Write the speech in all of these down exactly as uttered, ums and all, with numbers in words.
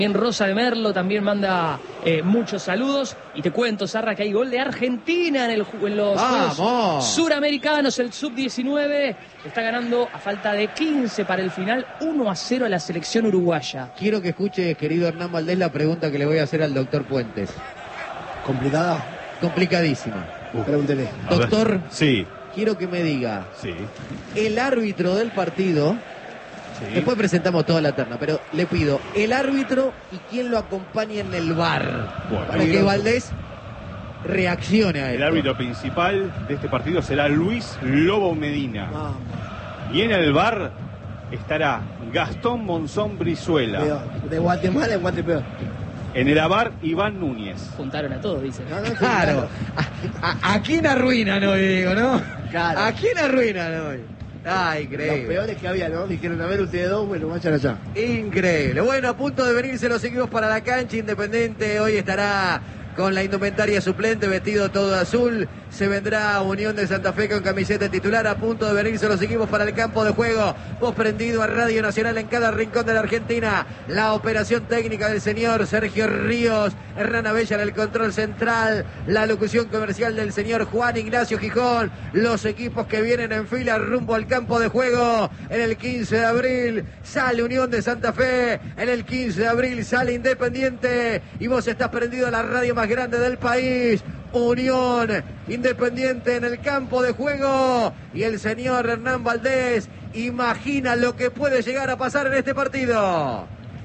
También Rosa de Merlo también manda eh, muchos saludos. Y te cuento, Zarra, que hay gol de Argentina en, el, en los ¡Vamos! Juegos Suramericanos. El sub diecinueve está ganando a falta de quince para el final, uno a cero a la selección uruguaya. Quiero que escuche, querido Hernán Valdés, la pregunta que le voy a hacer al doctor Puentes. ¿Complicada? Complicadísima. Uh, Pregúntele. Doctor, sí. Quiero que me diga, sí. el árbitro del partido... Sí. Después presentamos toda la terna, pero le pido el árbitro y quién lo acompaña en el V A R, bueno, para que Valdés reaccione a esto. El árbitro principal de este partido será Luis Lobo Medina. Ah. Y en el V A R estará Gastón Monzón Brizuela. Peor. De Guatemala en Guatemala. En el A V A R, Iván Núñez. Juntaron a todos, dice. No, no, claro. ¿A, a, ¿A quién arruinan hoy, digo, no? Claro. ¿A quién arruinan hoy? Ah, increíble. Los peores que había, ¿no? Dijeron, a ver, ustedes dos, bueno, vayan allá. Increíble. Bueno, a punto de venirse los equipos para la cancha. Independiente hoy estará con la indumentaria suplente, vestido todo azul. Se vendrá Unión de Santa Fe con camiseta titular. A punto de venirse los equipos para el campo de juego. Voz prendido a Radio Nacional en cada rincón de la Argentina. La operación técnica del señor Sergio Ríos. Hernán Abella en el control central. La locución comercial del señor Juan Ignacio Gijón. Los equipos que vienen en fila rumbo al campo de juego. En el quince de abril sale Unión de Santa Fe. En el quince de abril sale Independiente. Y vos estás prendido a la radio más grande del país. Unión, Independiente en el campo de juego. Y el señor Hernán Valdés imagina lo que puede llegar a pasar en este partido.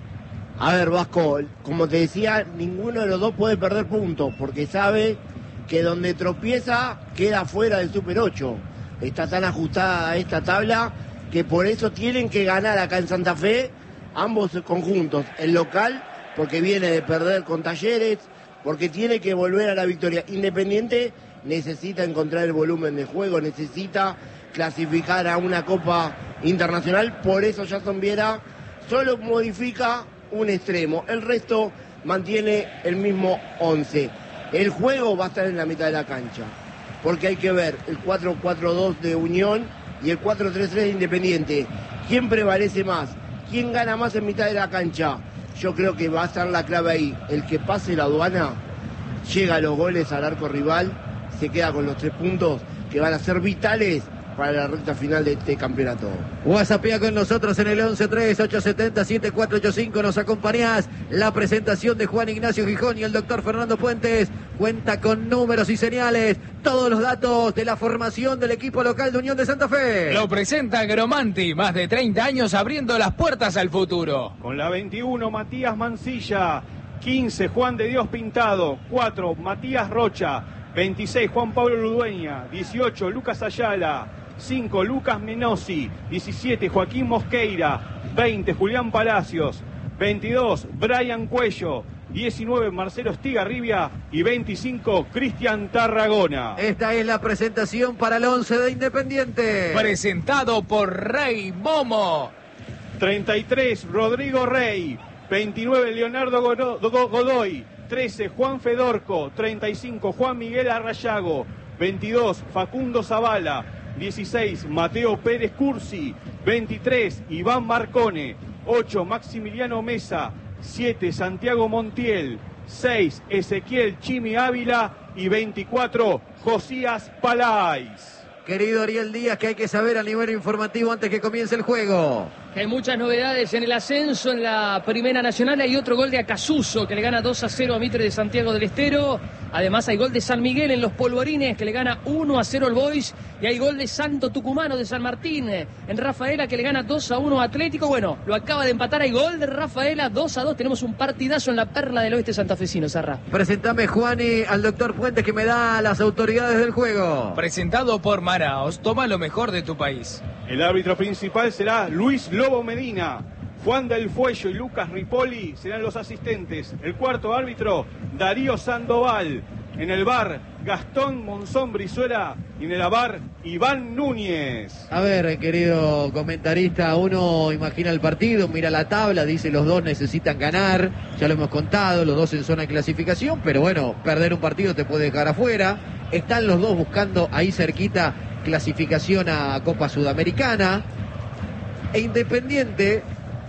A ver, Vasco, como te decía, ninguno de los dos puede perder puntos, porque sabe que donde tropieza queda fuera del Super ocho. Está tan ajustada esta tabla que por eso tienen que ganar acá en Santa Fe ambos conjuntos. El local, porque viene de perder con Talleres, porque tiene que volver a la victoria. Independiente necesita encontrar el volumen de juego, necesita clasificar a una Copa Internacional, por eso Jason Viera solo modifica un extremo, el resto mantiene el mismo once. El juego va a estar en la mitad de la cancha, porque hay que ver el cuatro cuatro dos de Unión y el cuatro tres tres de Independiente. ¿Quién prevalece más? ¿Quién gana más en mitad de la cancha? Yo creo que va a estar la clave ahí. El que pase la aduana, llega a los goles al arco rival, se queda con los tres puntos que van a ser vitales para la recta final de este campeonato. WhatsAppea con nosotros en el once tres ocho siete cero siete cuatro ocho cinco. Nos acompañás. La presentación de Juan Ignacio Gijón y el doctor Fernando Puentes cuenta con números y señales. Todos los datos de la formación del equipo local de Unión de Santa Fe. Lo presenta Gromanti, más de treinta años abriendo las puertas al futuro. Con la veintiuno, Matías Mancilla. quince, Juan de Dios Pintado. cuatro, Matías Rocha. veintiséis, Juan Pablo Ludueña. dieciocho, Lucas Ayala. cinco, Lucas Menossi. diecisiete, Joaquín Mosqueira. veinte, Julián Palacios. veintidós, Brian Cuello. diecinueve, Marcelo Estigarribia. Y veinticinco, Cristian Tarragona. Esta es la presentación para el once de Independiente. Presentado por Rey Momo. treinta y tres, Rodrigo Rey. veintinueve, Leonardo Godoy. trece, Juan Fedorco. treinta y cinco, Juan Miguel Arrayago. veintidós, Facundo Zavala. dieciséis, Mateo Pérez Cursi. veintitrés, Iván Marcone. ocho, Maximiliano Mesa. siete, Santiago Montiel. seis, Ezequiel Chimi Ávila. Y veinticuatro, Josías Palais. Querido Ariel Díaz, ¿qué hay que saber a nivel informativo antes que comience el juego? Que hay muchas novedades en el ascenso en la Primera Nacional. Hay otro gol de Acasuso que le gana dos a cero a Mitre de Santiago del Estero. Además hay gol de San Miguel en los Polvorines que le gana uno a cero al Boys. Y hay gol de Santo Tucumano de San Martín en Rafaela que le gana dos a uno a Atlético. Bueno, lo acaba de empatar. Hay gol de Rafaela dos a dos. Tenemos un partidazo en la Perla del Oeste santafesino, Zarra. Presentame, Juani, al doctor Puentes que me da las autoridades del juego. Presentado por Maraos. Toma lo mejor de tu país. El árbitro principal será Luis Lobo Medina. Juan del Fuello y Lucas Ripoli serán los asistentes. El cuarto árbitro, Darío Sandoval. En el V A R, Gastón Monzón Brizuela. Y en el A V A R, Iván Núñez. A ver, querido comentarista, uno imagina el partido, mira la tabla, dice los dos necesitan ganar. Ya lo hemos contado, los dos en zona de clasificación. Pero bueno, perder un partido te puede dejar afuera. Están los dos buscando ahí cerquita clasificación a Copa Sudamericana. E Independiente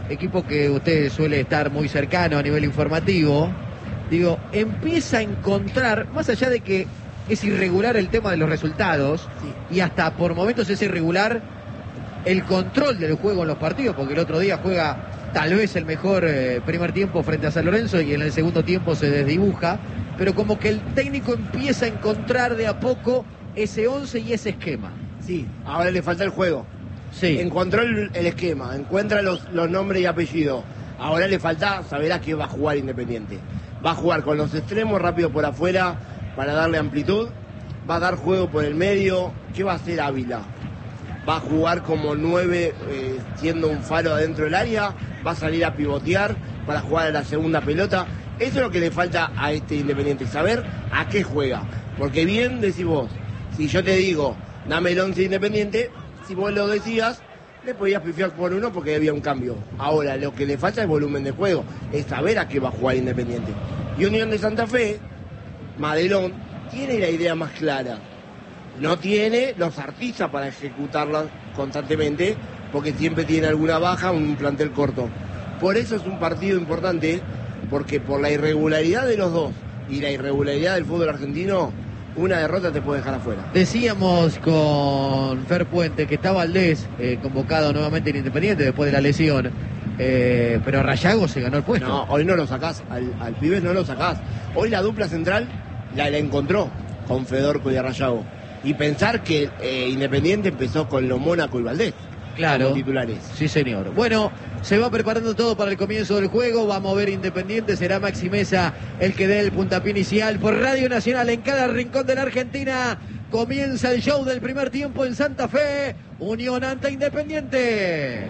equipo que usted suele estar muy cercano a nivel informativo, digo, empieza a encontrar, más allá de que es irregular el tema de los resultados, sí, y hasta por momentos es irregular el control del juego en los partidos, porque el otro día juega tal vez el mejor eh, primer tiempo frente a San Lorenzo y en el segundo tiempo se desdibuja, pero como que el técnico empieza a encontrar de a poco ese once y ese esquema. Sí, ahora le falta el juego. Sí. Encontró el, el esquema, encuentra los, los nombres y apellidos. Ahora le falta saber a qué va a jugar Independiente. Va a jugar con los extremos rápido por afuera para darle amplitud. Va a dar juego por el medio. ¿Qué va a hacer Ávila? Va a jugar como nueve, eh, siendo un faro adentro del área. Va a salir a pivotear para jugar a la segunda pelota. Eso es lo que le falta a este Independiente, saber a qué juega. Porque bien decís vos, si yo te digo, dame el once Independiente, si vos lo decías, le podías pifiar por uno porque había un cambio. Ahora, lo que le falta es volumen de juego, es saber a qué va a jugar Independiente. Y Unión de Santa Fe, Madelón, tiene la idea más clara. No tiene los artistas para ejecutarla constantemente, porque siempre tiene alguna baja, un plantel corto. Por eso es un partido importante, porque por la irregularidad de los dos y la irregularidad del fútbol argentino, una derrota te puede dejar afuera. Decíamos con Fer Puente que está Valdés eh, convocado nuevamente en Independiente después de la lesión, eh, pero Rayago se ganó el puesto. No, hoy no lo sacás, al, al pibe no lo sacás. Hoy la dupla central la, la encontró con Fedorco y Rayago. Y pensar que eh, Independiente empezó con lo Mónaco y Valdés. Claro, como titulares. Sí, señor. Bueno, se va preparando todo para el comienzo del juego. Vamos a ver Independiente. Será Maxi Mesa el que dé el puntapié inicial por Radio Nacional en cada rincón de la Argentina. Comienza el show del primer tiempo en Santa Fe. Unión ante Independiente.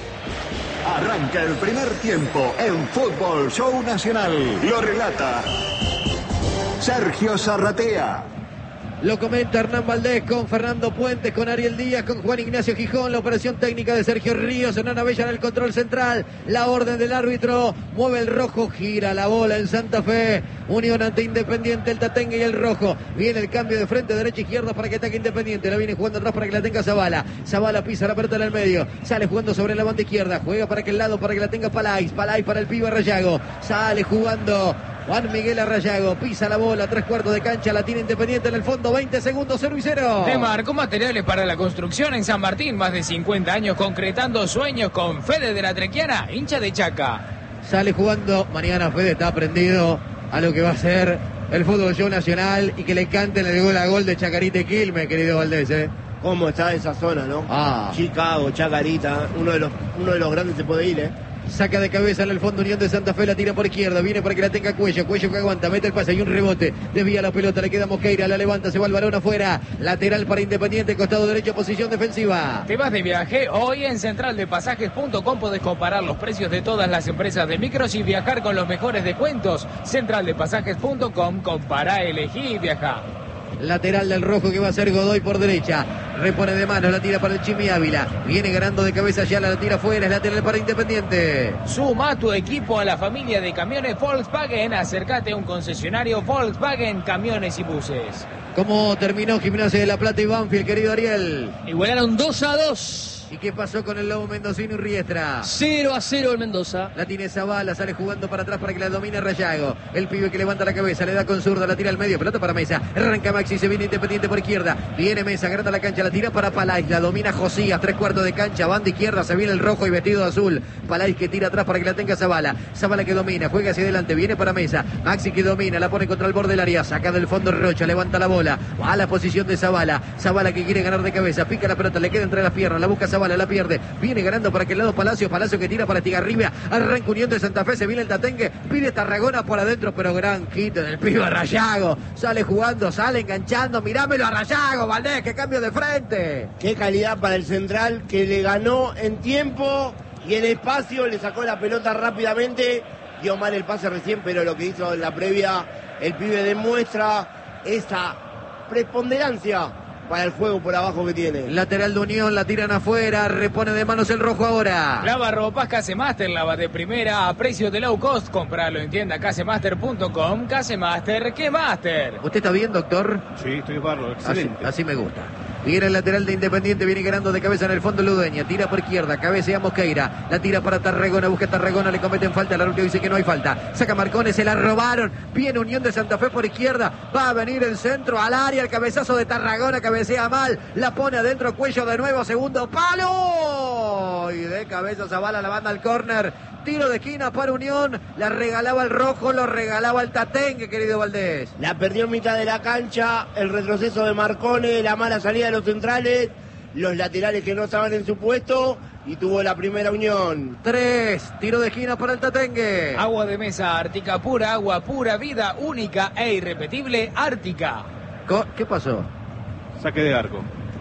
Arranca el primer tiempo en Fútbol Show Nacional. Lo relata Sergio Zarratea. Lo comenta Hernán Valdés con Fernando Puentes, con Ariel Díaz, con Juan Ignacio Gijón. La operación técnica de Sergio Ríos. Hernán Abella en el control central. La orden del árbitro. Mueve el rojo. Gira la bola en Santa Fe. Unión ante Independiente. El Tatengue y el rojo. Viene el cambio de frente, derecha, izquierda para que ataque Independiente. La viene jugando atrás para que la tenga Zavala. Zavala pisa la pelota en el medio. Sale jugando sobre la banda izquierda. Juega para aquel lado para que la tenga Palais. Palais para el pibe Rayago. Sale jugando Juan Miguel Arrayago, pisa la bola, tres cuartos de cancha, la tiene Independiente en el fondo, veinte segundos, cero y cero. Demarco Materiales para la Construcción en San Martín, más de cincuenta años concretando sueños con Fede de la Trequiana, hincha de Chaca. Sale jugando, mañana Fede está prendido a lo que va a ser el fútbol show nacional y que le canten el gol a gol de Chacarita y Quilmes, querido Valdés, ¿eh? ¿Cómo está esa zona, no? Ah. Chicago, Chacarita, uno de los, uno de los grandes se puede ir, ¿eh? Saca de cabeza en el fondo Unión de Santa Fe, la tira por izquierda, viene para que la tenga Cuello, Cuello que aguanta, mete el pase, hay un rebote, desvía la pelota, le queda Mosqueira, la levanta, se va el balón afuera, lateral para Independiente, costado derecho, posición defensiva. ¿Te vas de viaje? Hoy en central de pasajes punto com podés comparar los precios de todas las empresas de micros y viajar con los mejores descuentos. central de pasajes punto com, compara, elegí y viaja. Lateral del rojo que va a ser Godoy por derecha. Repone de mano, la tira para el Chimi Ávila. Viene ganando de cabeza ya, la tira fuera, es lateral para Independiente. Suma tu equipo a la familia de camiones Volkswagen. Acércate a un concesionario Volkswagen, camiones y buses. ¿Cómo terminó Gimnasia de La Plata y Banfield, querido Ariel? Igualaron dos a dos. ¿Y qué pasó con el Lobo Mendocino y Riestra? cero a cero el Mendoza. La tiene Zavala, sale jugando para atrás para que la domine Rayago. El pibe que levanta la cabeza, le da con zurda, la tira al medio, pelota para Mesa. Arranca Maxi, se viene Independiente por izquierda. Viene Mesa, agranda la cancha, la tira para Palais. La domina Josías, tres cuartos de cancha, banda izquierda, se viene el rojo y vestido de azul. Palais que tira atrás para que la tenga Zavala. Zavala que domina, juega hacia adelante, viene para Mesa. Maxi que domina, la pone contra el borde del área, saca del fondo Rocha, levanta la bola. Va a la posición de Zavala. Zavala que quiere ganar de cabeza, pica la pelota, le queda entre las piernas, la busca Zavala, la pierde. Viene ganando para aquel lado Palacio, Palacio que tira para Estigarribia, arranca Unión de Santa Fe, se viene el Tatengue, pide Tarragona por adentro, pero gran quito del pibe Rayago, sale jugando, sale enganchando, mirámelo a Rayago, Valdés, que cambio de frente. Qué calidad para el central que le ganó en tiempo y en espacio, le sacó la pelota rápidamente, dio mal el pase recién, pero lo que hizo en la previa, el pibe demuestra esa preponderancia para el juego por abajo que tiene. Lateral de Unión, la tiran afuera, repone de manos el rojo ahora. Lava ropas Casemaster, lava de primera a precio de low cost. Compralo en tienda casemaster punto com. Casemaster, ¿qué master? ¿Usted está bien, doctor? Sí, estoy barro, Así, excelente. así me gusta. Viene el lateral de Independiente, viene ganando de cabeza en el fondo Ludueña. Tira por izquierda, cabecea Mosqueira. La tira para Tarragona, busca Tarragona, le cometen falta. El árbitro dice que no hay falta. Saca Marcones, se la robaron. Viene Unión de Santa Fe por izquierda. Va a venir el centro al área, el cabezazo de Tarragona, cabecea mal. La pone adentro, Cuello de nuevo, segundo palo. Y de cabeza Zavala la banda al córner. Tiro de esquina para Unión, la regalaba el rojo, lo regalaba el Tatengue, querido Valdés. La perdió en mitad de la cancha, el retroceso de Marcone, la mala salida de los centrales, los laterales que no estaban en su puesto y tuvo la primera Unión. Tres, tiro de esquina para el Tatengue. Agua de mesa Ártica, pura agua, pura vida, única e irrepetible Ártica. ¿Qué pasó? Saque de arco.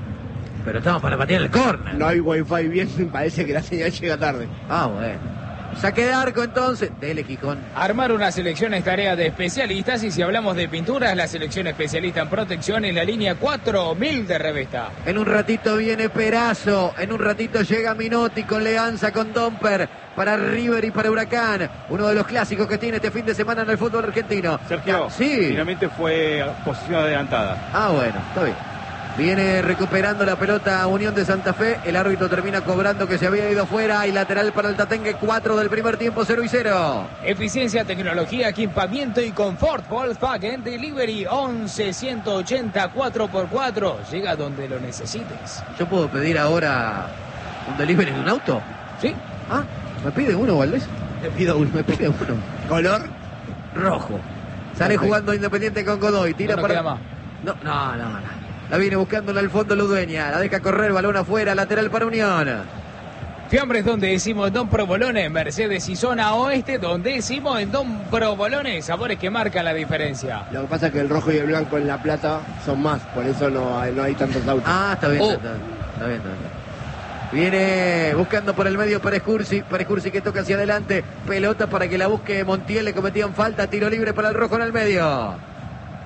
Pero estamos para patear el córner. No hay wifi bien, me parece que la señal llega tarde. Ah, bueno. Saque de arco entonces. Dele, Gijón. Armar una selección es tarea de especialistas y si hablamos de pinturas, la selección especialista en protección es la línea cuatro mil de Revesta. En un ratito viene Perazo, en un ratito llega Minotti con Leanza, con Domper, para River y para Huracán. Uno de los clásicos que tiene este fin de semana en el fútbol argentino. Sergio, sí. Finalmente fue posición adelantada. Ah, bueno, está bien. Viene recuperando la pelota Unión de Santa Fe. El árbitro termina cobrando que se había ido fuera. Y lateral para el Tatengue, cuatro del primer tiempo, cero y cero. Eficiencia, tecnología, equipamiento y confort. Volkswagen Delivery once ciento ochenta cuatro por cuatro. Llega donde lo necesites. ¿Yo puedo pedir ahora un delivery de un auto? Sí. Ah, ¿me pide uno, Valdés? Te pido uno. Me pide uno. ¿Color? Rojo. Sale Perfecto. jugando Independiente con Godoy. Tira No nos para... queda más. No, no, no, no. La viene buscándola al fondo Ludueña. La deja correr, balón afuera, lateral para Unión. Fiambres donde decimos Don Provolone, Mercedes y zona oeste donde decimos en Don Provolone, sabores que marcan la diferencia. Lo que pasa es que el rojo y el blanco en La Plata son más, por eso no hay, no hay tantos autos. Ah, está bien, Oh. está, está bien, está bien. Viene buscando por el medio Pérez Cursi. Pérez Cursi que toca hacia adelante. Pelota para que la busque Montiel. Le cometían falta. Tiro libre para el rojo en el medio.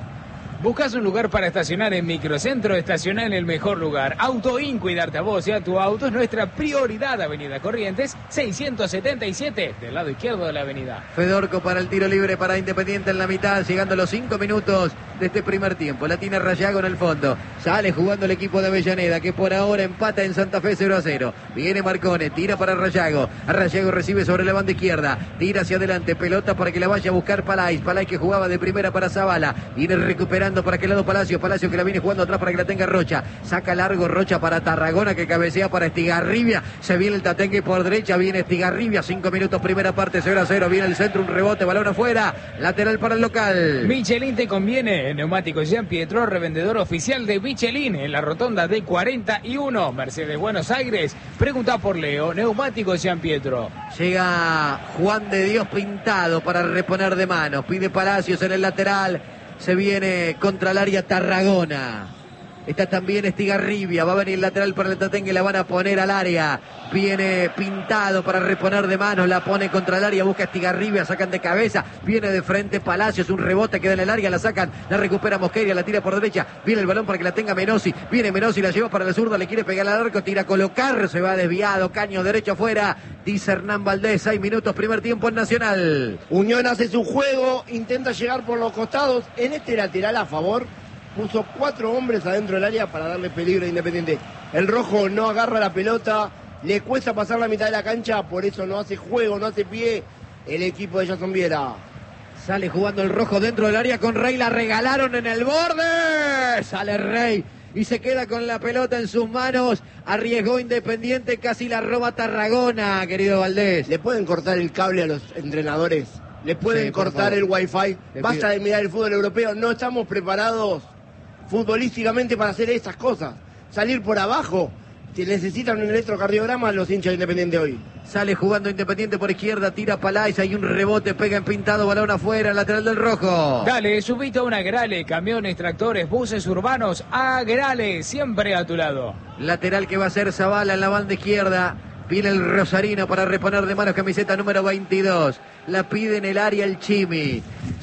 ¿Buscas un lugar para estacionar en Microcentro? Estaciona en el mejor lugar. Autoin, cuidarte a vos y a tu auto es nuestra prioridad. Avenida Corrientes, seiscientos setenta y siete, del lado izquierdo de la avenida. Fedorco para el tiro libre para Independiente en la mitad, llegando a los cinco minutos de este primer tiempo. La tiene Rayago en el fondo. Sale jugando el equipo de Avellaneda, que por ahora empata en Santa Fe cero a cero. Viene Marcone, tira para Rayago. Rayago recibe sobre la banda izquierda. Tira hacia adelante, pelota para que la vaya a buscar Palais. Palais que jugaba de primera para Zavala. Viene recuperando para aquel lado Palacio. Palacio que la viene jugando atrás para que la tenga Rocha. Saca largo Rocha para Tarragona, que cabecea para Estigarribia. Se viene el Tatengue por derecha. Viene Estigarribia. Cinco minutos, primera parte, cero a cero. Viene el centro, un rebote, balón afuera. Lateral para el local. Michelin te conviene. Neumáticos Jean Pietro, revendedor oficial de Michelin en la rotonda de cuarenta y uno. Mercedes, Buenos Aires. Pregunta por Leo. Neumáticos Jean Pietro. Llega Juan de Dios Pintado para reponer de manos. Pide Palacios en el lateral. Se viene contra el área Tarragona. Está también Estigarribia. Va a venir el lateral para el Tatengue. La van a poner al área. Viene Pintado para reponer de manos. La pone contra el área. Busca Estigarribia. Sacan de cabeza. Viene de frente Palacios. Un rebote. Queda en el área. La sacan. La recupera Mosqueira. La tira por derecha. Viene el balón para que la tenga Menossi. Viene Menossi. La lleva para la zurda. Le quiere pegar al arco. Tira a colocar. Se va desviado. Caño derecho afuera. Dice Hernán Valdés. Seis minutos. Primer tiempo en Nacional. Unión hace su juego. Intenta llegar por los costados. En este lateral a favor puso cuatro hombres adentro del área para darle peligro a Independiente. El rojo no agarra la pelota, le cuesta pasar la mitad de la cancha, por eso no hace juego, no hace pie el equipo de Jason Viera. Sale jugando el rojo dentro del área con Rey, la regalaron en el borde. Sale Rey y se queda con la pelota en sus manos. Arriesgó Independiente, casi la roba Tarragona, querido Valdés. ¿Le pueden cortar el cable a los entrenadores? ¿Le pueden Sí, por cortar favor. el wifi? Le Basta pido. de mirar el fútbol europeo, no estamos preparados futbolísticamente para hacer esas cosas. Salir por abajo, que necesitan un electrocardiograma los hinchas de Independiente hoy. Sale jugando Independiente por izquierda, tira Palais, hay un rebote, pega en Pintado, balón afuera, lateral del rojo. Dale, subite a un Agrale, camiones, tractores, buses urbanos, Agrale, siempre a tu lado. Lateral que va a ser Zavala en la banda izquierda. Viene el Rosarino para reponer de manos, camiseta número veintidós. La pide en el área el Chimi.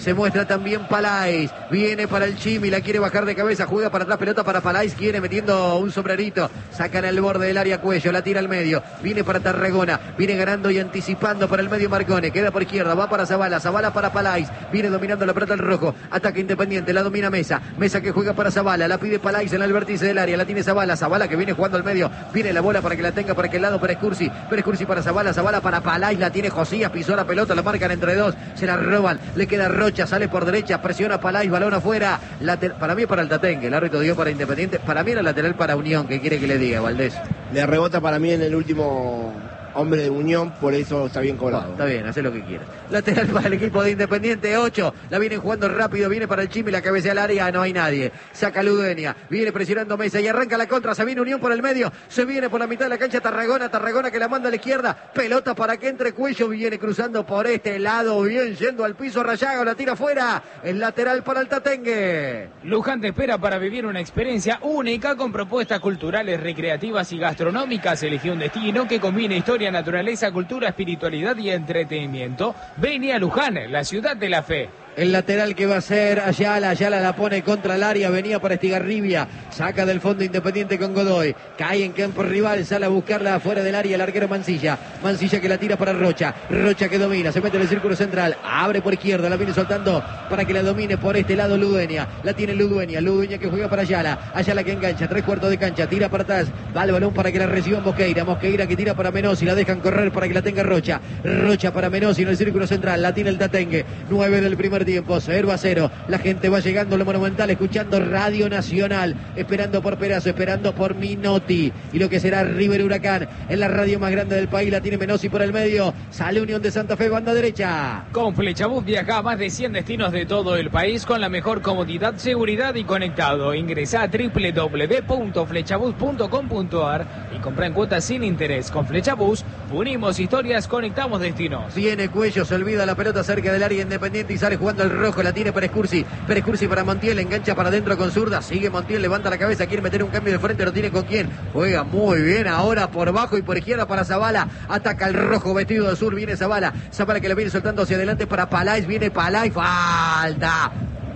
Se muestra también Palais. Viene para el Chimi, la quiere bajar de cabeza. Juega para atrás, pelota para Palais. Quiere metiendo un sombrerito. Sacan el borde del área Cuello. La tira al medio. Viene para Tarragona. Viene ganando y anticipando para el medio Marcone. Queda por izquierda. Va para Zavala. Zavala para Palais. Viene dominando la pelota el rojo. Ataque Independiente. La domina Mesa. Mesa que juega para Zavala. La pide Palais en el vértice del área. La tiene Zavala. Zavala que viene jugando al medio. Viene la bola para que la tenga por aquel lado para Escursi. Pero Escursi para Zavala. Zavala para Palais. La tiene Josías. Pisó la pelota. La marcan entre dos. Se la roban. Le queda Rocha. Sale por derecha. Presiona Palais. Balón afuera. Later... Para mí para el Tatengue. El árbitro dio para Independiente. Para mí era lateral para Unión. ¿Qué quiere que le diga, Valdés? Le rebota para mí en el último hombre de Unión, por eso está bien cobrado. Bueno, está bien, hace lo que quiera. Lateral para el equipo de Independiente, ocho. La vienen jugando rápido, viene para el Chimi, la cabecea al área, no hay nadie. Saca Ludueña, viene presionando Mesa y arranca la contra. Se viene Unión por el medio, se viene por la mitad de la cancha Tarragona. Tarragona que la manda a la izquierda. Pelota para que entre Cuello, viene cruzando por este lado, bien yendo al piso Rayaga, la tira fuera. El lateral para el Tatengue. Luján te espera para vivir una experiencia única con propuestas culturales, recreativas y gastronómicas. Eligió un destino que combina historia, naturaleza, cultura, espiritualidad y entretenimiento. Vení a Luján, la ciudad de la fe. El lateral que va a ser Ayala, Ayala la pone contra el área, venía para Estigarribia, saca del fondo Independiente con Godoy, cae en campo rival, sale a buscarla afuera del área el arquero Mancilla, Mancilla que la tira para Rocha, Rocha que domina, se mete en el círculo central, abre por izquierda, la viene soltando para que la domine por este lado Ludueña, la tiene Ludueña, Ludueña que juega para Ayala, Ayala que engancha, tres cuartos de cancha, tira para atrás, va el balón para que la reciba Mosqueira, Mosqueira que tira para Menossi, la dejan correr para que la tenga Rocha, Rocha para Menossi en el círculo central, la tiene el Tatengue, nueve del primer tiempo, cero a cero. La gente va llegando a lo Monumental, escuchando Radio Nacional, esperando por Perazo, esperando por Minotti. Y lo que será River Huracán en la radio más grande del país, la tiene Menossi por el medio. Sale Unión de Santa Fe, banda derecha. Con Flechabús viaja a más de cien destinos de todo el país con la mejor comodidad, seguridad y conectado. Ingresa a doble u doble u doble u punto flechabús punto com punto a r y compra en cuotas sin interés. Con Flechabús unimos historias, conectamos destinos. Viene Cuello, se olvida la pelota cerca del área Independiente y sale jugando el rojo. La tiene para Escursi, para Escursi para Montiel, engancha para adentro con zurda, sigue Montiel, levanta la cabeza, quiere meter un cambio de frente, no tiene con quién, juega muy bien ahora por bajo y por izquierda para Zavala, ataca el rojo vestido de sur, viene Zavala, Zavala que la viene soltando hacia adelante para Palais, viene Palais, falta,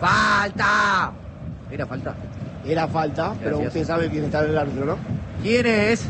falta, era falta. Era falta, pero Gracias. usted sabe quién está en el árbitro, ¿no? ¿Quién es?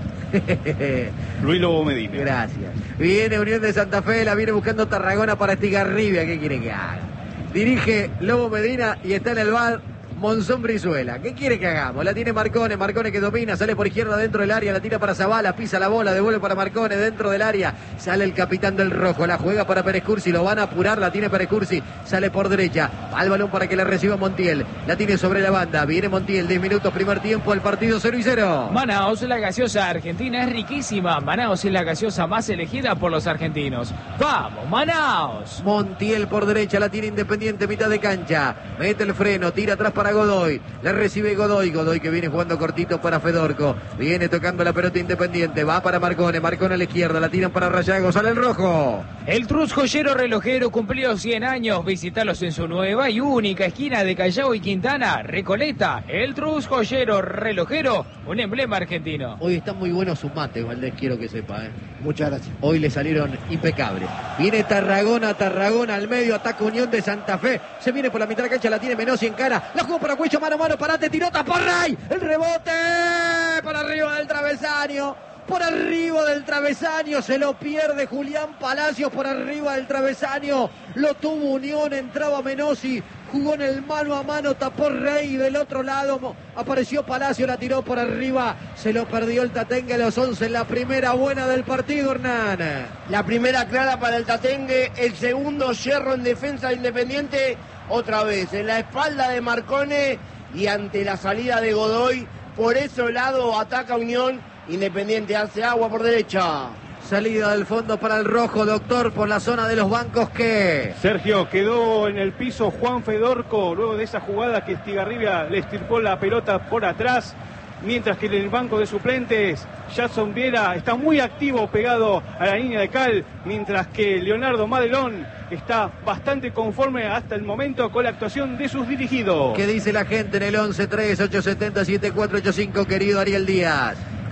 Luis Lobo Medina. Gracias. Viene Unión de Santa Fe, la viene buscando Tarragona para Estigarribia, ¿qué quiere que haga? Dirige Lobo Medina y está en el bar Monzón Brizuela. ¿Qué quiere que hagamos? La tiene Marcone, Marcone que domina, sale por izquierda dentro del área, la tira para Zavala, pisa la bola, devuelve para Marcone dentro del área, sale el capitán del rojo, la juega para Pérez Cursi, lo van a apurar, la tiene Pérez Cursi, sale por derecha, va el balón para que la reciba Montiel, la tiene sobre la banda, viene Montiel, diez minutos, primer tiempo, el partido cero y cero. Manaos, la gaseosa argentina es riquísima. Manaos es la gaseosa más elegida por los argentinos. ¡Vamos, Manaos! Montiel por derecha, la tiene Independiente, mitad de cancha, mete el freno, tira atrás para Godoy, la recibe Godoy, Godoy que viene jugando cortito para Fedorco, viene tocando la pelota Independiente, va para Marcone, Marcone a la izquierda, la tiran para Rayago, sale el rojo. El Trus Joyero Relojero cumplió cien años, visítalos en su nueva y única esquina de Callao y Quintana, Recoleta. El Trus Joyero Relojero, un emblema argentino. Hoy están muy buenos sus mates, Valdés, quiero que sepa, ¿eh? Muchas gracias. Hoy le salieron impecables. Viene Tarragona, Tarragona al medio, ataca Unión de Santa Fe. Se viene por la mitad de la cancha, la tiene Menossi en cara. La jugó para Cuello, mano a mano, parate, tiró, tapó Ray. El rebote para arriba del travesaño. Por arriba del travesaño, se lo pierde Julián Palacios por arriba del travesaño. Lo tuvo Unión, entraba Menossi. Jugó en el mano a mano, tapó Rey, del otro lado apareció Palacio, la tiró por arriba, se lo perdió el Tatengue a los once, la primera buena del partido, Hernán. La primera clara para el Tatengue, el segundo yerro en defensa de Independiente, otra vez en la espalda de Marcone y ante la salida de Godoy, por ese lado ataca Unión, Independiente hace agua por derecha. Salida del fondo para el rojo, doctor, por la zona de los bancos que... Sergio, quedó en el piso Juan Fedorco, luego de esa jugada que Estigarribia le estirpó la pelota por atrás, mientras que en el banco de suplentes, Jason Viera está muy activo pegado a la línea de cal, mientras que Leonardo Madelón está bastante conforme hasta el momento con la actuación de sus dirigidos. ¿Qué dice la gente en el once tres ocho siete cero siete cuatro ocho cinco, querido Ariel Díaz?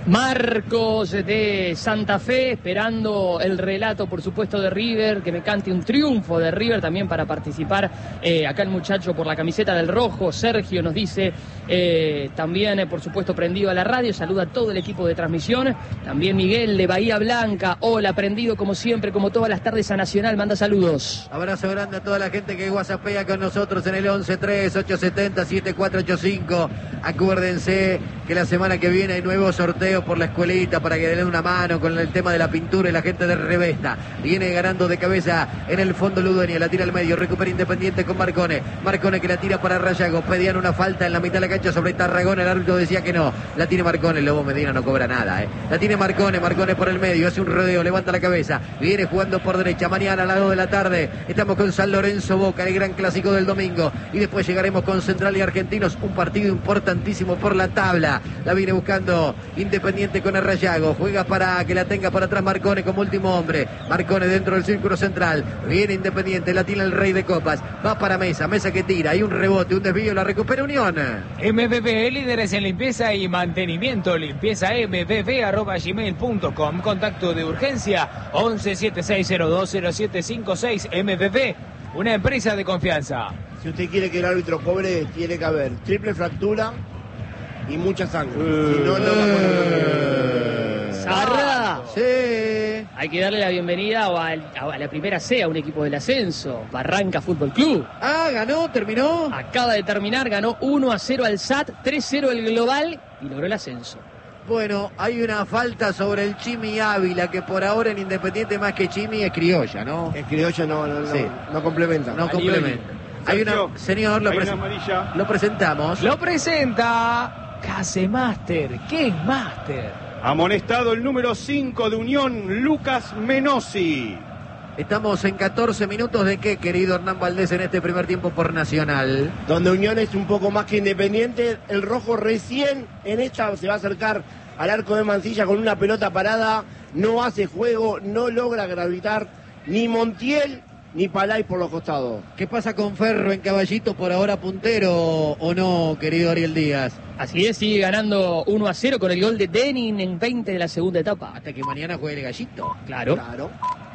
Marcos de Santa Fe, esperando el relato, por supuesto, de River, que me cante un triunfo de River también para participar. Eh, acá el muchacho por la camiseta del rojo, Sergio, nos dice, eh, también, eh, por supuesto, prendido a la radio, saluda a todo el equipo de transmisión. También Miguel de Bahía Blanca, hola, prendido como siempre, como todas las tardes a Nacional, manda saludos. Abrazo grande a toda la gente que whatsappea con nosotros en el once tres ocho siete cero siete cuatro ocho cinco. Acuérdense que la semana que viene hay nuevos sorteos por la escuelita para que le den una mano con el tema de la pintura y la gente de Revesta. Viene ganando de cabeza en el fondo Ludueña, la tira al medio, recupera Independiente con Marcone. Marcone que la tira para Rayago, pedían una falta en la mitad de la cancha sobre Tarragona, el árbitro decía que no. La tiene Marcone, Lobo Medina no cobra nada, eh. La tiene Marcone, Marcone por el medio, hace un rodeo, levanta la cabeza, viene jugando por derecha. Mañana a las dos de la tarde estamos con San Lorenzo Boca, el gran clásico del domingo, y después llegaremos con Central y Argentinos, un partido importantísimo por la tabla. La viene buscando Independiente con Arrayago, juega para que la tenga por atrás Marcone como último hombre. Marcone dentro del círculo central, viene Independiente, la tiene el Rey de Copas, va para Mesa, Mesa que tira, hay un rebote, un desvío, la recupera Unión. M V V, líderes en limpieza y mantenimiento, limpieza m v v arroba gmail punto com, contacto de urgencia once siete seis cero dos cero siete cinco seis. M V V, una empresa de confianza. Si usted quiere que el árbitro cobre, tiene que haber triple fractura y mucha sangre. Uh, si no, no la uh, Sarra. Sí. Hay que darle la bienvenida a, a la primera C, a un equipo del ascenso, Barranca Fútbol Club. Ah, ganó, terminó. Acaba de terminar, ganó uno a cero al S A T, tres cero el global y logró el ascenso. Bueno, hay una falta sobre el Chimi Ávila, que por ahora en Independiente más que Chimi es criolla, ¿no? Es criolla, no, no, no, sí. no complementa. No complementa. Hay una, señor, lo, hay presen- una amarilla. lo presentamos. Lo presenta Casemaster. ¿Qué es Master? Amonestado el número cinco de Unión, Lucas Menossi. Estamos en catorce minutos de qué, querido Hernán Valdés, en este primer tiempo por Nacional. Donde Unión es un poco más que Independiente. El rojo recién en esta se va a acercar al arco de Mansilla con una pelota parada. No hace juego, no logra gravitar ni Montiel ni Palay por los costados. ¿Qué pasa con Ferro en Caballito, por ahora puntero o no, querido Ariel Díaz? Así es, sigue ganando uno a cero con el gol de Denin en veinte de la segunda etapa. Hasta que mañana juegue el Gallito. Claro. Claro.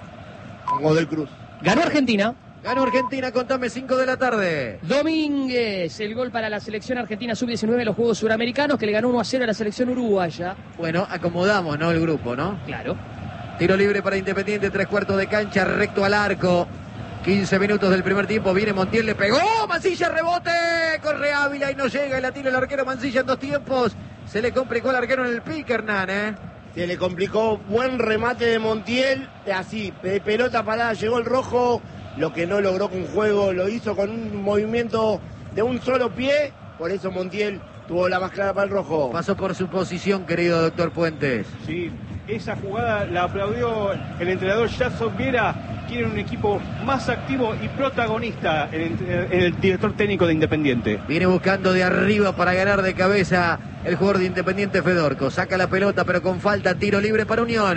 Con Godoy Cruz. Ganó Argentina. Ganó Argentina, contame, cinco de la tarde. Domínguez, el gol para la selección argentina sub diecinueve en los Juegos Suramericanos, que le ganó uno a cero a la selección uruguaya. Bueno, acomodamos, ¿no? El grupo, ¿no? Claro. Tiro libre para Independiente, tres cuartos de cancha, recto al arco. quince minutos del primer tiempo, viene Montiel, le pegó, Mansilla, rebote, corre Ávila y no llega, y la tira el arquero Mansilla en dos tiempos. Se le complicó al arquero en el pique, Hernán, ¿eh? Se le complicó, buen remate de Montiel, así, de pelota parada, llegó el rojo, lo que no logró con juego, lo hizo con un movimiento de un solo pie, por eso Montiel tuvo la más clara para el rojo. Pasó por su posición, querido doctor Puentes. Sí, esa jugada la aplaudió el entrenador Jackson Viera. Quieren un equipo más activo y protagonista en el, en el director técnico de Independiente. Viene buscando de arriba para ganar de cabeza el jugador de Independiente, Fedorco. Saca la pelota, pero con falta, tiro libre para Unión.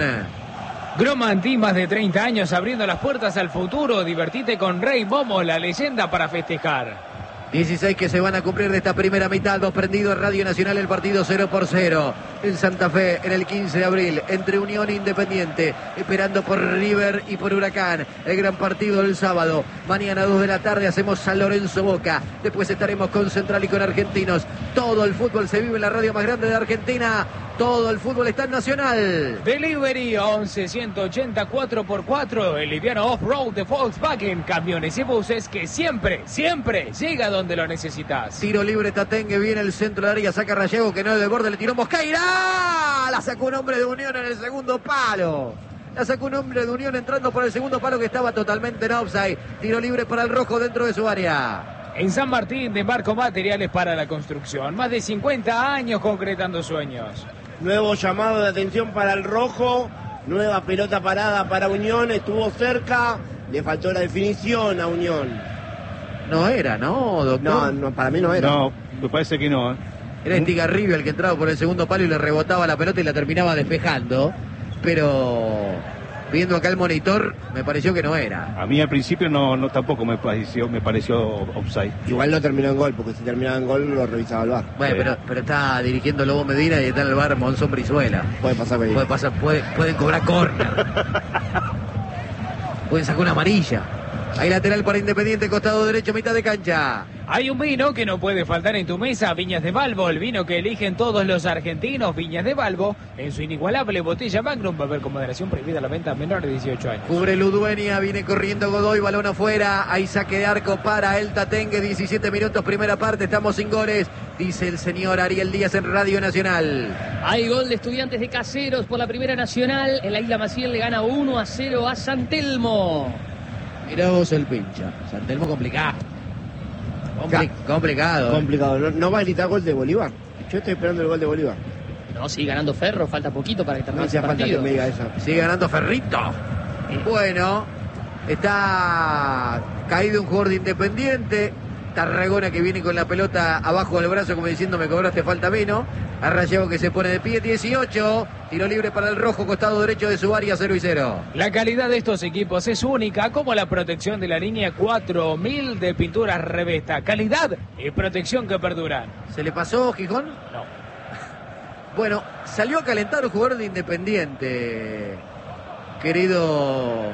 Gromanti, más de treinta años abriendo las puertas al futuro. Divertite con Rey Momo, la leyenda para festejar. dieciséis que se van a cumplir de esta primera mitad. Dos prendidos, Radio Nacional, el partido cero por cero. En Santa Fe, en el quince de abril, entre Unión e Independiente, esperando por River y por Huracán. El gran partido del sábado. Mañana dos de la tarde hacemos San Lorenzo Boca. Después estaremos con Central y con Argentinos. Todo el fútbol se vive en la radio más grande de Argentina. Todo el fútbol está en Nacional. Delivery once ciento ochenta cuatro por cuatro. El liviano off-road de Volkswagen. Camiones y buses que siempre, siempre llega donde lo necesitas. Tiro libre Tatengue, viene el centro de área, saca Rayego, que no es del borde, le tiró Mosqueira. La sacó un hombre de Unión en el segundo palo. La sacó un hombre de Unión entrando por el segundo palo, que estaba totalmente en offside. Tiro libre para el rojo dentro de su área. En San Martín, de Embarco Materiales para la Construcción. Más de cincuenta años concretando sueños. Nuevo llamado de atención para el rojo. Nueva pelota parada para Unión. Estuvo cerca. Le faltó la definición a Unión. No era, ¿no, doctor? No, no, para mí no era. No, me parece que no. ¿eh? Era Estigarribia el que entraba por el segundo palo y le rebotaba la pelota y la terminaba despejando. Pero viendo acá el monitor, me pareció que no era. A mí al principio no, no tampoco me pareció, me pareció offside. Igual no terminó en gol, porque si terminaba en gol lo revisaba el V A R. Bueno, Sí. pero, pero está dirigiendo Lobo Medina y está en el bar Monzón Brizuela. Puede pasar peligro. Puede pasar, puede, pueden cobrar córner. Pueden sacar una amarilla. Hay lateral para Independiente, costado derecho, mitad de cancha. Hay un vino que no puede faltar en tu mesa, Viñas de Balbo, el vino que eligen todos los argentinos. Viñas de Balbo, en su inigualable botella Magnum, va a haber con moderación prohibida la venta a menores de dieciocho años. Cubre Ludueña, viene corriendo Godoy, balón afuera. Hay saque de arco para el Tatengue, diecisiete minutos, primera parte, estamos sin goles, dice el señor Ariel Díaz en Radio Nacional. Hay gol de Estudiantes de Caseros por la Primera Nacional. En la Isla Maciel le gana uno a cero a San Telmo. Mirá vos el pincha. San Telmo complicado. Compli- complicado. ¿eh? Complicado. No, no va a gritar gol de Bolívar. Yo estoy esperando el gol de Bolívar. No, sigue ganando Ferro, falta poquito para que No termine el hacía falta que partido. me diga eso. Sigue ganando Ferrito. Bueno, está caído un jugador de Independiente. Tarragona que viene con la pelota abajo del brazo como diciendo me cobraste falta menos. Arrayado que se pone de pie, dieciocho. Tiro libre para el rojo, costado derecho de su área, cero y cero. La calidad de estos equipos es única, como la protección de la línea cuatro mil de pinturas Revesta. Calidad y protección que perduran. ¿Se le pasó Gijón? No. Bueno, salió a calentar un jugador de Independiente, querido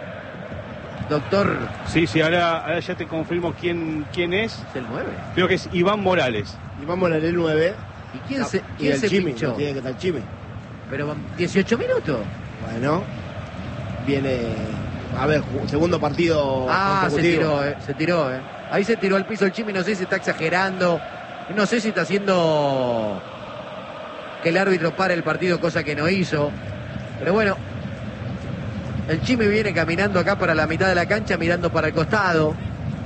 doctor. Sí, sí, ahora, ahora ya te confirmo quién, quién es. ¿Es el nueve? Creo que es Iván Morales. Y vamos a el nueve. ¿Y quién se, Y quién el se Chimi. pinchó? No tiene que estar el Chimi. Pero dieciocho minutos. Bueno, viene. A ver, ju- segundo partido. Ah, se consecutivo. tiró, eh, se tiró, eh. Ahí se tiró al piso el Chimi, no sé si está exagerando, no sé si está haciendo que el árbitro pare el partido, cosa que no hizo. Pero bueno, el Chimi viene caminando acá para la mitad de la cancha, mirando para el costado.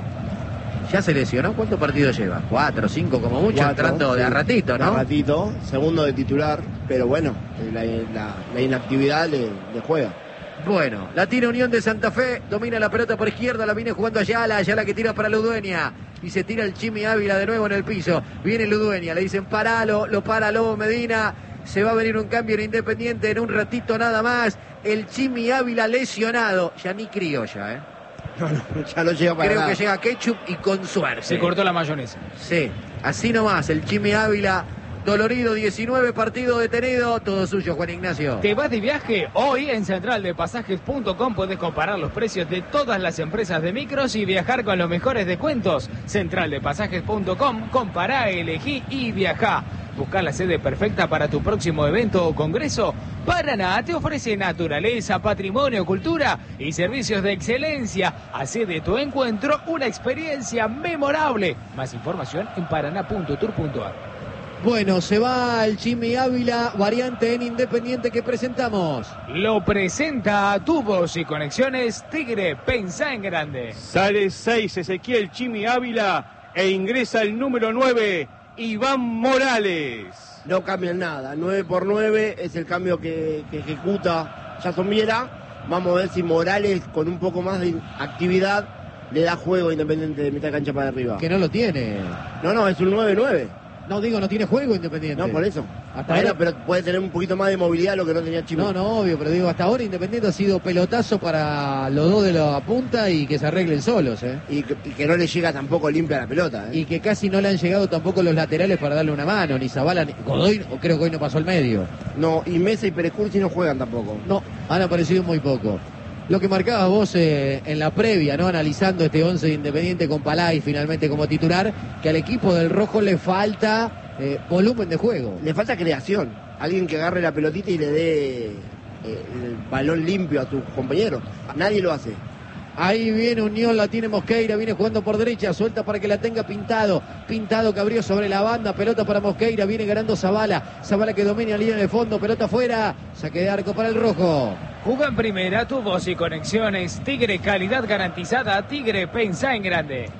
Ya se lesionó, ¿cuántos partidos lleva? Cuatro, cinco como mucho, Cuatro, entrando de sí, a ratito, de a ¿no? ratito, segundo de titular, pero bueno, la, la- la inactividad le, le juega. Bueno, la tira Unión de Santa Fe, domina la pelota por izquierda, la viene jugando Ayala, Ayala que tira para Ludueña y se tira el Chimi Ávila de nuevo en el piso. Viene Ludueña, le dicen paralo, lo para Lobo Medina, se va a venir un cambio en Independiente en un ratito nada más. El Chimi Ávila lesionado, ya ni criolla, ¿eh? No, no, ya no llega para Creo nada. que llega ketchup y con suerte. Se cortó la mayonesa. Sí, así nomás, el Chimi Ávila, dolorido, diecinueve partido detenido, todo suyo, Juan Ignacio. ¿Te vas de viaje? Hoy en central de pasajes punto com puedes comparar los precios de todas las empresas de micros y viajar con los mejores descuentos. central de pasajes punto com, compará, elegí y viajá. Buscar la sede perfecta para tu próximo evento o congreso. Paraná te ofrece naturaleza, patrimonio, cultura y servicios de excelencia. Hacé de tu encuentro una experiencia memorable. Más información en paraná punto tour punto a r. Bueno, se va el Chimi Ávila, variante en Independiente que presentamos. Lo presenta Tubos y Conexiones Tigre. Pensá en grande. Sale seis Ezequiel Chimi Ávila e ingresa el número nueve, Iván Morales. No cambian nada, nueve por nueve es el cambio que, que ejecuta Jason Viera. Vamos a ver si Morales con un poco más de actividad le da juego a Independiente de mitad de cancha para arriba. Que no lo tiene. No, no, es un nueve nueve. No, digo, no tiene juego Independiente. No, por eso. Hasta Bueno, ahora- pero puede tener un poquito más de movilidad lo que no tenía Chimi. No, no, obvio, pero digo, hasta ahora Independiente ha sido pelotazo para los dos de la punta y que se arreglen solos, ¿eh? Y que, y que no le llega tampoco limpia la pelota. ¿eh? Y que casi no le han llegado tampoco los laterales para darle una mano, ni Zabala, ni Godoy, o creo que hoy no pasó al medio. No, y Mesa y Pérez Cursi no juegan tampoco. No, han aparecido muy poco. Lo que marcabas vos eh, en la previa, ¿no? Analizando este once de Independiente con Palay finalmente como titular, que al equipo del Rojo le falta eh, volumen de juego. Le falta creación. Alguien que agarre la pelotita y le dé eh, el balón limpio a sus compañeros. Nadie lo hace. Ahí viene Unión, la tiene Mosqueira, viene jugando por derecha, suelta para que la tenga Pintado. Pintado que abrió sobre la banda, pelota para Mosqueira, viene ganando Zabala. Zabala que domina la línea de fondo, pelota afuera, saque de arco para el Rojo. Juga en primera, Tubos y Conexiones Tigre, calidad garantizada. Tigre, pensá en grande.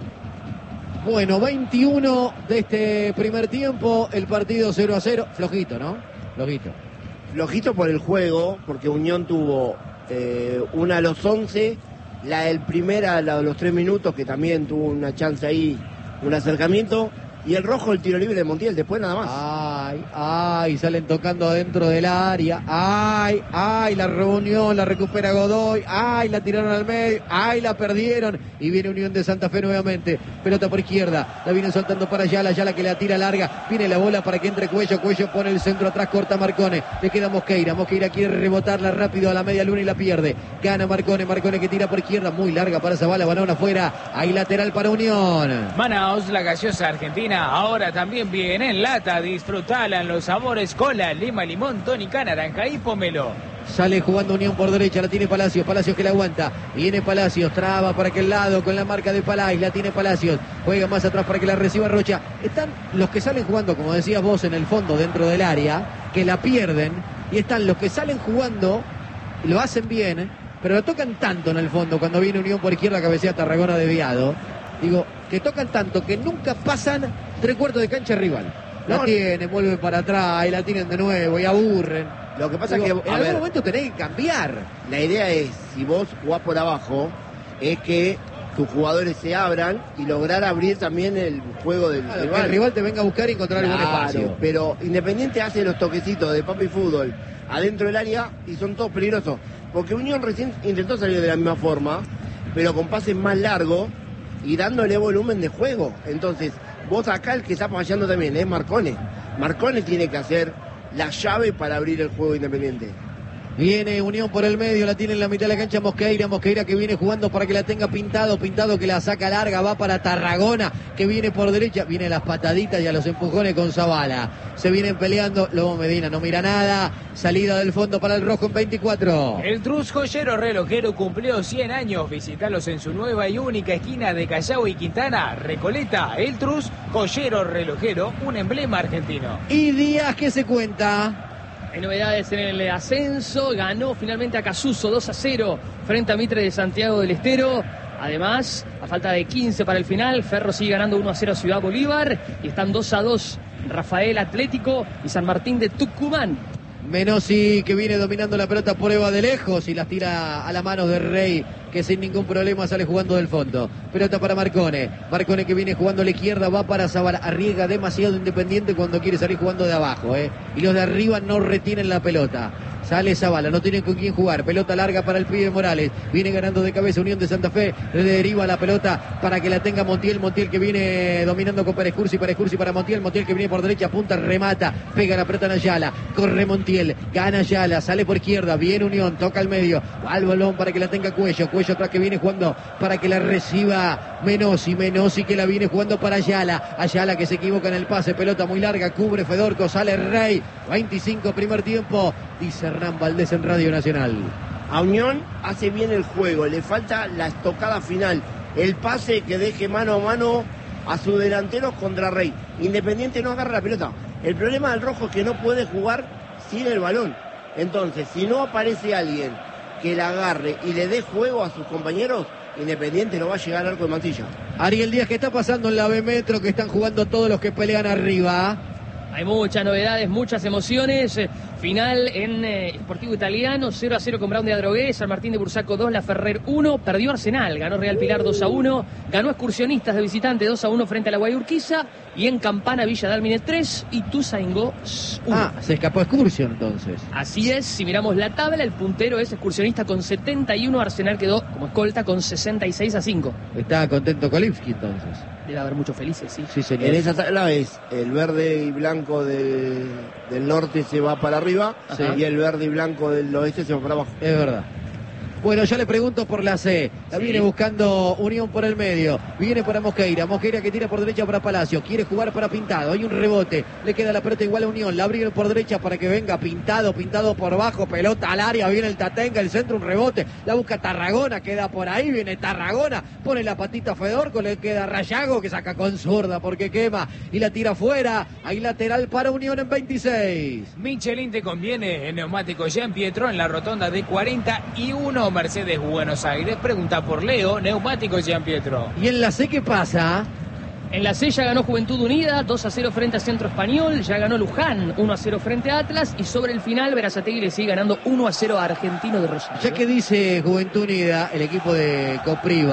Bueno, veintiuno de este primer tiempo, el partido cero a cero. Flojito, ¿no? Flojito. Flojito por el juego, porque Unión tuvo eh, una a los once, la del primera a la de los tres minutos, que también tuvo una chance ahí, un acercamiento, y el Rojo el tiro libre de Montiel, después nada más. Ah, Ay, ay, salen tocando adentro del área. Ay, ay, la reunión, la recupera Godoy. Ay, la tiraron al medio. Ay, la perdieron. Y viene Unión de Santa Fe nuevamente. Pelota por izquierda. La viene soltando para Ayala. Ayala que la tira larga. Viene la bola para que entre Cuello. Cuello pone el centro atrás, corta Marcone. Le queda Mosqueira. Mosqueira quiere rebotarla rápido a la media luna y la pierde. Gana Marcone. Marcone que tira por izquierda. Muy larga para Zavala. Balón afuera. Hay lateral para Unión. Manaos, la gaseosa argentina, ahora también viene en lata. Disfrutala en los sabores cola, lima, limón, tónica, naranja y pomelo. Sale jugando Unión por derecha, la tiene Palacios, Palacios que la aguanta, viene Palacios, traba para aquel lado con la marca de Palais, la tiene Palacios, juega más atrás para que la reciba Rocha. Están los que salen jugando, como decías vos, en el fondo, dentro del área, que la pierden, y están los que salen jugando, lo hacen bien, pero lo tocan tanto en el fondo, cuando viene Unión por izquierda, cabecea Tarragona desviado, digo, que tocan tanto que nunca pasan tres cuartos de cancha rival. La no, tienen, vuelven para atrás y la tienen de nuevo y aburren. Lo que pasa Digo, es que en a algún ver, momento tenés que cambiar. La idea es, si vos jugás por abajo, es que tus jugadores se abran y lograr abrir también el juego del claro, rival. Que el rival te venga a buscar y encontrar claro, algún espacio. Pero Independiente hace los toquecitos de papi fútbol adentro del área y son todos peligrosos. Porque Unión recién intentó salir de la misma forma, pero con pases más largos y dándole volumen de juego. Entonces, vos acá el que está fallando también es Marcone. Marcone tiene que hacer la llave para abrir el juego Independiente. Viene Unión por el medio, la tiene en la mitad de la cancha Mosqueira, Mosqueira que viene jugando para que la tenga Pintado, Pintado que la saca larga, va para Tarragona, que viene por derecha, viene a las pataditas y a los empujones con Zavala. Se vienen peleando, Lobo Medina no mira nada, salida del fondo para el rojo en veinticuatro. El Trus Joyero Relojero cumplió cien años, visitalos en su nueva y única esquina de Callao y Quintana, Recoleta. El Trus Joyero Relojero, un emblema argentino. Y Díaz que se cuenta. Hay novedades en el ascenso, ganó finalmente a Casuso dos a cero frente a Mitre de Santiago del Estero. Además, a falta de quince para el final, Ferro sigue ganando uno a cero a Ciudad Bolívar y están dos a dos Rafael Atlético y San Martín de Tucumán. Menossi que viene dominando la pelota por Eva de lejos y las tira a la mano de Rey, que sin ningún problema sale jugando del fondo. Pelota para Marcone. Marcone que viene jugando a la izquierda, va para Zavala. Arriesga demasiado Independiente cuando quiere salir jugando de abajo, ¿eh? Y los de arriba no retienen la pelota. Sale Zavala, no tienen con quién jugar. Pelota larga para el pibe Morales. Viene ganando de cabeza Unión de Santa Fe. Le deriva la pelota para que la tenga Montiel. Montiel que viene dominando con Pérez Cursi. Pérez Cursi para Montiel. Montiel que viene por derecha, punta, remata. Pega la pelota en Ayala. Corre Montiel. Gana Ayala. Sale por izquierda. Viene Unión. Toca al medio. Al balón para que la tenga Cuello. Cuello atrás que viene jugando para que la reciba Menossi. Menossi que la viene jugando para Ayala. Ayala que se equivoca en el pase. Pelota muy larga. Cubre Fedorco. Sale Rey. veinticinco primer tiempo. Dice Hernán Valdés en Radio Nacional. A Unión hace bien el juego, le falta la estocada final, el pase que deje mano a mano a sus delanteros contra Rey. Independiente no agarra la pelota. El problema del rojo es que no puede jugar sin el balón. Entonces, si no aparece alguien que la agarre y le dé juego a sus compañeros, Independiente no va a llegar al arco de Mantilla. Ariel Díaz, ¿qué está pasando en la B Metro? Que están jugando todos los que pelean arriba. Hay muchas novedades, muchas emociones. Final en eh, Sportivo Italiano, cero a cero con Brown de Adrogué, San Martín de Bursaco dos, La Ferrer uno, perdió Arsenal, ganó Real Pilar dos a uno, ganó Excursionistas de visitante dos a uno frente a la Guayurquiza, y en Campana Villa Dálmine tres y Tuzaingó uno. Ah, se escapó Excursión entonces. Así es, si miramos la tabla, el puntero es Excursionista con setenta y uno, Arsenal quedó como escolta con sesenta y seis a cinco. Está contento Kolipski entonces. Debe haber muchos felices, sí. Sí, señor. En esa tabla es el verde y blanco del, del norte se va para arriba. Sí. Y el verde y blanco del oeste se va para abajo. Es verdad. Bueno, ya le pregunto por la C. La sí. Viene buscando Unión por el medio. Viene para Mosqueira. Mosqueira que tira por derecha para Palacio. Quiere jugar para Pintado. Hay un rebote. Le queda la pelota igual a Unión. La abrieron por derecha para que venga Pintado. Pintado por bajo. Pelota al área. Viene el Tatenga. El centro, un rebote. La busca Tarragona. Queda por ahí. Viene Tarragona. Pone la patita a Fedorco. Le queda Rayago que saca con zurda porque quema. Y la tira afuera. Hay lateral para Unión en veintiséis. Michelin te conviene. En Neumático Jean Pietro en la rotonda de cuarenta y uno. Mercedes Buenos Aires. Pregunta por Leo, Neumático Jean Pietro. ¿Y en la C qué pasa? En la C ya ganó Juventud Unida, dos a cero frente a Centro Español, ya ganó Luján, uno a cero frente a Atlas, y sobre el final Berazategui le sigue ganando uno a cero a Argentino de Rosario. Ya que dice Juventud Unida, el equipo de Copriva,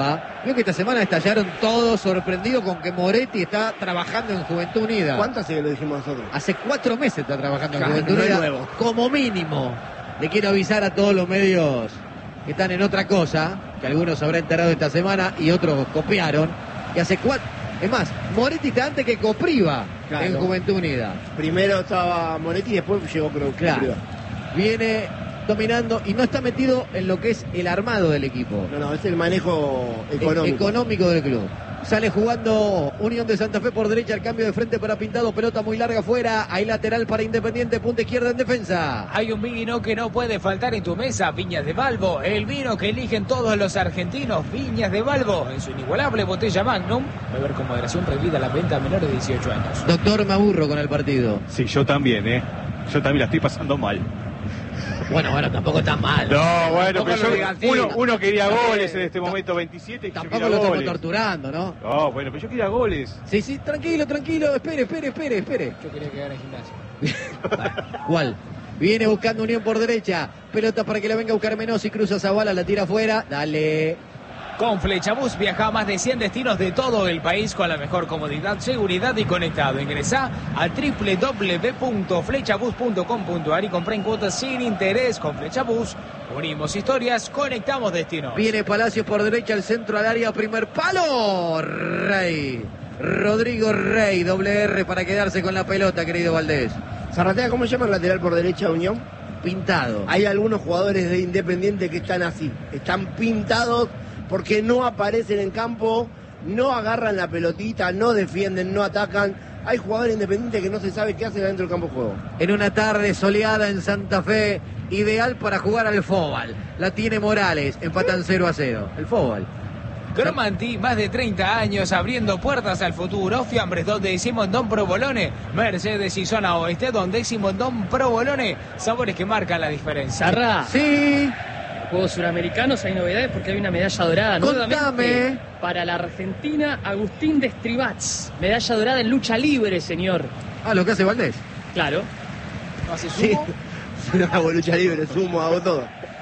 Vio que esta semana estallaron todos sorprendidos con que Moretti está trabajando en Juventud Unida. ¿Cuánto hace que lo dijimos nosotros? Hace cuatro meses está trabajando en Claro, Juventud no es Unida. nuevo. Como mínimo. Le quiero avisar a todos los medios que están en otra cosa, que algunos habrán enterado esta semana y otros copiaron, que hace cuatro... Es más, Moretti está antes que Copriva Claro. en Juventud Unida. Primero estaba Moretti y después llegó Cruz. Claro. Viene dominando y no está metido en lo que es el armado del equipo. No, no, es el manejo e- económico. económico del club. Sale jugando Unión de Santa Fe por derecha, el cambio de frente para Pintado, pelota muy larga afuera, hay lateral para Independiente, punta izquierda en defensa. Hay un vino que no puede faltar en tu mesa, Viñas de Balbo, el vino que eligen todos los argentinos, Viñas de Balbo, en su inigualable botella Magnum, beber con moderación, prohibida la venta a menores de dieciocho años. Doctor, me aburro con el partido. Sí, yo también, ¿eh? Yo también la estoy pasando mal. Bueno, bueno, tampoco está mal. No, bueno, Tampoco pero lo yo, digan así. uno, uno quería Tampoco- goles en este momento, veintisiete, y yo Tampoco quería lo estamos goles. torturando, ¿no? No, bueno, pero yo quería goles. Sí, sí, tranquilo, tranquilo, espere, espere, espere, espere. Yo quería quedar en gimnasio. ¿Cuál? Viene buscando Unión por derecha, pelota para que la venga a buscar Menossi, cruza Zavala, la tira afuera, dale. Con Flechabús viaja a más de cien destinos de todo el país con la mejor comodidad, seguridad y conectado. Ingresá a doble u doble u doble u punto flechabús punto com punto a r y comprá en cuotas sin interés. Con Flechabús unimos historias, conectamos destinos. Viene Palacios por derecha, el centro al área, primer palo. Rey. Rodrigo Rey, doble R para quedarse con la pelota, querido Valdés. Zarratea, ¿cómo se llama el lateral por derecha de Unión? Pintado. Hay algunos jugadores de Independiente que están así, están pintados porque no aparecen en campo, no agarran la pelotita, no defienden, no atacan. Hay jugadores independientes que no se sabe qué hacen adentro del campo de juego. En una tarde soleada en Santa Fe, ideal para jugar al fútbol. La tiene Morales, empatan cero a cero. El fútbol. Cromanti, más de treinta años abriendo puertas al futuro. Fiambres, donde decimos Don Provolone. Mercedes y Zona Oeste, donde decimos Don Provolone. Sabores que marcan la diferencia. Sarra, Sí, Juegos Suramericanos hay novedades porque hay una medalla dorada Contame. nuevamente para la Argentina, Agustín de Estribats. Medalla dorada en lucha libre, señor. ah, lo que hace Valdés. Claro. ¿No hace Sí, sumo? no hago lucha libre, sumo, hago todo.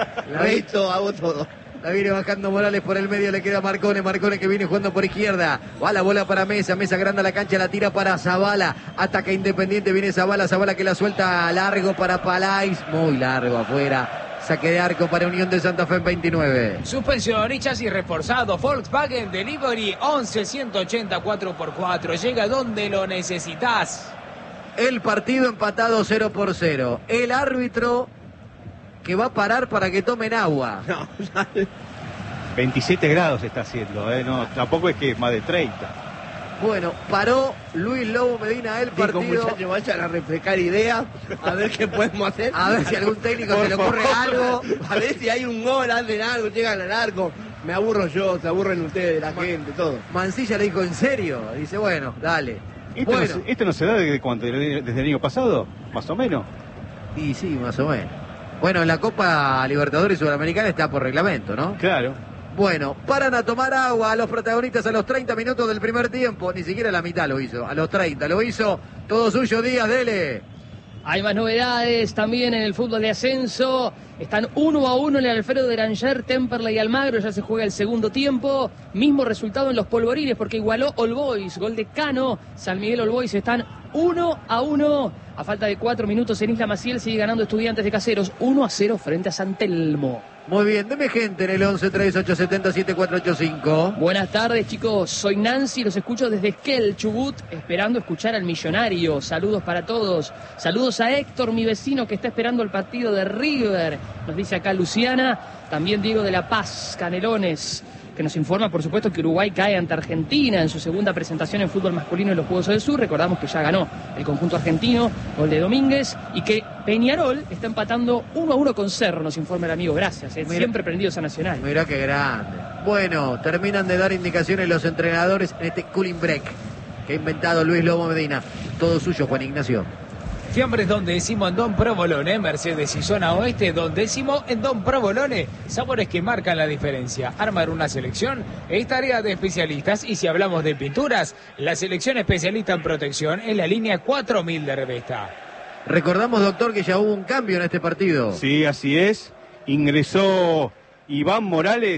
Reto, hago todo. La viene bajando Morales por el medio, le queda Marcone, Marcone que viene jugando por izquierda. Va la bola para Mesa, Mesa grande la cancha, la tira para Zavala. Ataca Independiente, viene Zavala, Zavala que la suelta largo para Palais. Muy largo afuera. Saque de arco para Unión de Santa Fe en veintinueve. Suspensión y chasis reforzado. Volkswagen Delivery once ciento ochenta cuatro por cuatro. Llega donde lo necesitas. El partido empatado cero por cero. El árbitro que va a parar para que tomen agua. No, veintisiete grados está haciendo, ¿eh? No, tampoco es que es más de treinta. Bueno, paró Luis Lobo Medina el digo, partido. muchachos, vayan a refrescar ideas, a ver qué podemos hacer. A ver si algún técnico se le ocurre algo. A ver si hay un gol, hacen algo, llegan al arco. Me aburro yo, se aburren ustedes, la gente, todo. Mancilla le dijo en serio. Dice, bueno, dale. ¿Esto, Bueno, no, se- ¿Esto no se da desde, cuánto, desde el año pasado? Más o menos. y sí, más o menos. Bueno, en la Copa Libertadores Sudamericana está por reglamento, ¿no? Claro. Bueno, paran a tomar agua a los protagonistas a los treinta minutos del primer tiempo. Ni siquiera la mitad lo hizo. A los treinta lo hizo. Todo suyo, Díaz, dele. Hay más novedades también en el fútbol de ascenso. Están uno a uno en el Alfredo de Ranger, Temperley y Almagro. Ya se juega el segundo tiempo. Mismo resultado en los polvorines porque igualó All Boys. Gol de Cano. San Miguel All Boys están uno a uno. A falta de cuatro minutos en Isla Maciel sigue ganando Estudiantes de Caseros. uno a cero frente a San Telmo. Muy bien, deme gente en el once treinta y ocho setenta siete cuatro ocho cinco. Buenas tardes, chicos. Soy Nancy, los escucho desde Esquel, Chubut, esperando escuchar al millonario. Saludos para todos. Saludos a Héctor, mi vecino, que está esperando el partido de River. Nos dice acá Luciana. También Diego de la Paz, Canelones, que nos informa, por supuesto, que Uruguay cae ante Argentina en su segunda presentación en fútbol masculino en los Juegos del Sur. Recordamos que ya ganó el conjunto argentino, gol de Domínguez, y que Peñarol está empatando uno a uno con Cerro, nos informa el amigo. Gracias, eh. Mira. Siempre prendidos a Nacional. Mirá qué grande. Bueno, terminan de dar indicaciones los entrenadores en este cooling break que ha inventado Luis Lobo Medina. Todo suyo, Juan Ignacio. Fiambres, donde decimos en Don Provolone. Mercedes y Zona Oeste, donde decimos en Don Provolone. Sabores que marcan la diferencia. Armar una selección es tarea de especialistas. Y si hablamos de pinturas, la selección especialista en protección es la línea cuatro mil de Revesta. Recordamos, doctor, que ya hubo un cambio en este partido. Sí, así es. Ingresó Iván Morales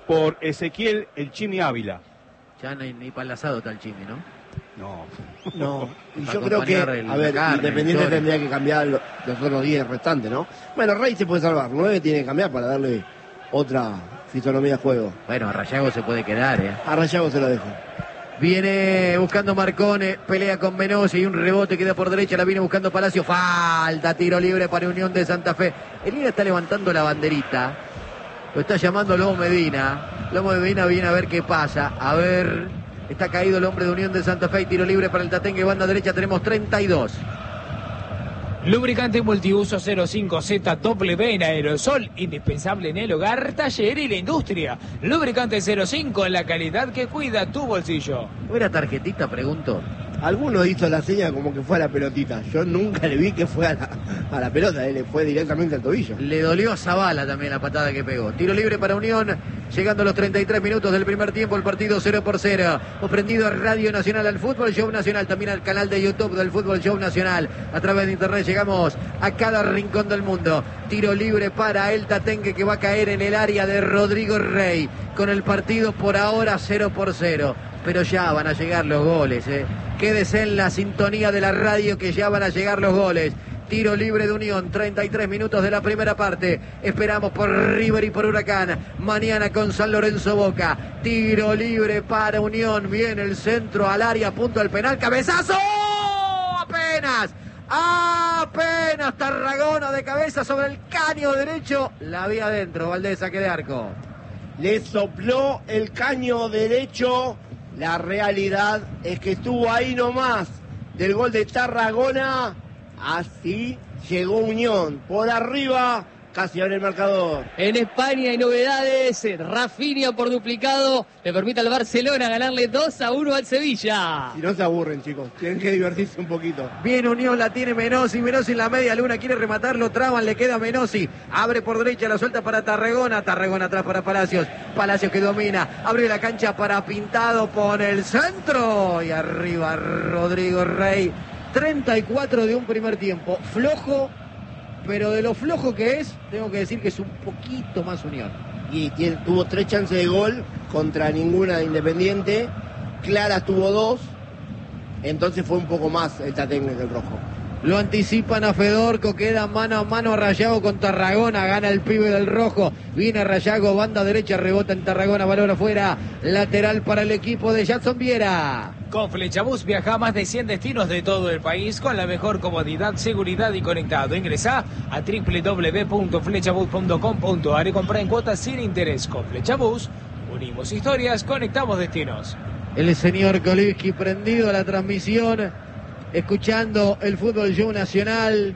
por Ezequiel el Chimi Ávila. Ya ni, ni para el asado está el Chimi, ¿no? No. No, y Para yo creo que, acompañar el- a ver, la carne, Independiente el tendría que cambiar lo- los otros diez restantes, ¿no? Bueno, Rey se puede salvar, nueve tiene que cambiar para darle otra fisonomía de juego. Bueno, Rayago se puede quedar, ¿eh? A Rayago se lo dejo. Viene buscando Marcone, pelea con Menosi y un rebote queda por derecha, la viene buscando Palacio, falta, tiro libre para Unión de Santa Fe. Elina está levantando la banderita, lo está llamando Lobo Medina, Lobo Medina viene a ver qué pasa, a ver, está caído el hombre de Unión de Santa Fe y tiro libre para el Tatengue, banda derecha, tenemos treinta y dos. Lubricante multiuso cero cinco Z W en aerosol, indispensable en el hogar, taller y la industria. Lubricante cero cinco, la calidad que cuida tu bolsillo. ¿No era tarjetita, pregunto? Alguno hizo la seña como que fue a la pelotita. Yo nunca le vi que fue a la, a la pelota, él le fue directamente al tobillo. Le dolió a Zavala también la patada que pegó. Tiro libre para Unión, llegando a los treinta y tres minutos del primer tiempo, el partido cero por cero. Hemos prendido a Radio Nacional, al Fútbol Show Nacional, también al canal de YouTube del Fútbol Show Nacional. A través de internet llegamos a cada rincón del mundo. Tiro libre para el Tatengue que va a caer en el área de Rodrigo Rey. Con el partido por ahora cero por cero. Pero ya van a llegar los goles, ¿eh? Quédese en la sintonía de la radio que ya van a llegar los goles. Tiro libre de Unión, treinta y tres minutos de la primera parte. Esperamos por River y por Huracán. Mañana con San Lorenzo Boca. Tiro libre para Unión. Viene el centro al área, punto del penal. ¡Cabezazo! Apenas. Apenas Tarragona de cabeza sobre el caño derecho. La vía adentro, Valdés, saque de arco. Le sopló el caño derecho. La realidad es que estuvo ahí nomás del gol de Tarragona. Así llegó Unión. Por arriba, casi abre el marcador. En España hay novedades. Rafinha por duplicado le permite al Barcelona ganarle dos a uno al Sevilla. Si no se aburren, chicos, tienen que divertirse un poquito. Bien Unión, la tiene Menosi, Menosi en la media luna, quiere rematarlo, traban, le queda Menosi, abre por derecha, la suelta para Tarragona, Tarragona atrás para Palacios, Palacios que domina, abre la cancha para Pintado, pone el centro y arriba Rodrigo Rey, treinta y cuatro de un primer tiempo, flojo, pero de lo flojo que es, tengo que decir que es un poquito más Unión. Y tiene, tuvo tres chances de gol contra ninguna de Independiente. Claras tuvo dos. Entonces fue un poco más el Tatengue que el rojo. Lo anticipan a Fedorco, queda mano a mano a Rayago con Tarragona, gana el pibe del rojo, viene Rayago, banda derecha, rebota en Tarragona, balón afuera, lateral para el equipo de Jackson Viera. Con Flechabús viaja a más de cien destinos de todo el país con la mejor comodidad, seguridad y conectado. Ingresá a doble u doble u doble u punto flechabús punto com punto a r y compra en cuotas sin interés. Con Flechabús, unimos historias, conectamos destinos. El señor Koliski prendido a la transmisión, escuchando el Fútbol Show Nacional,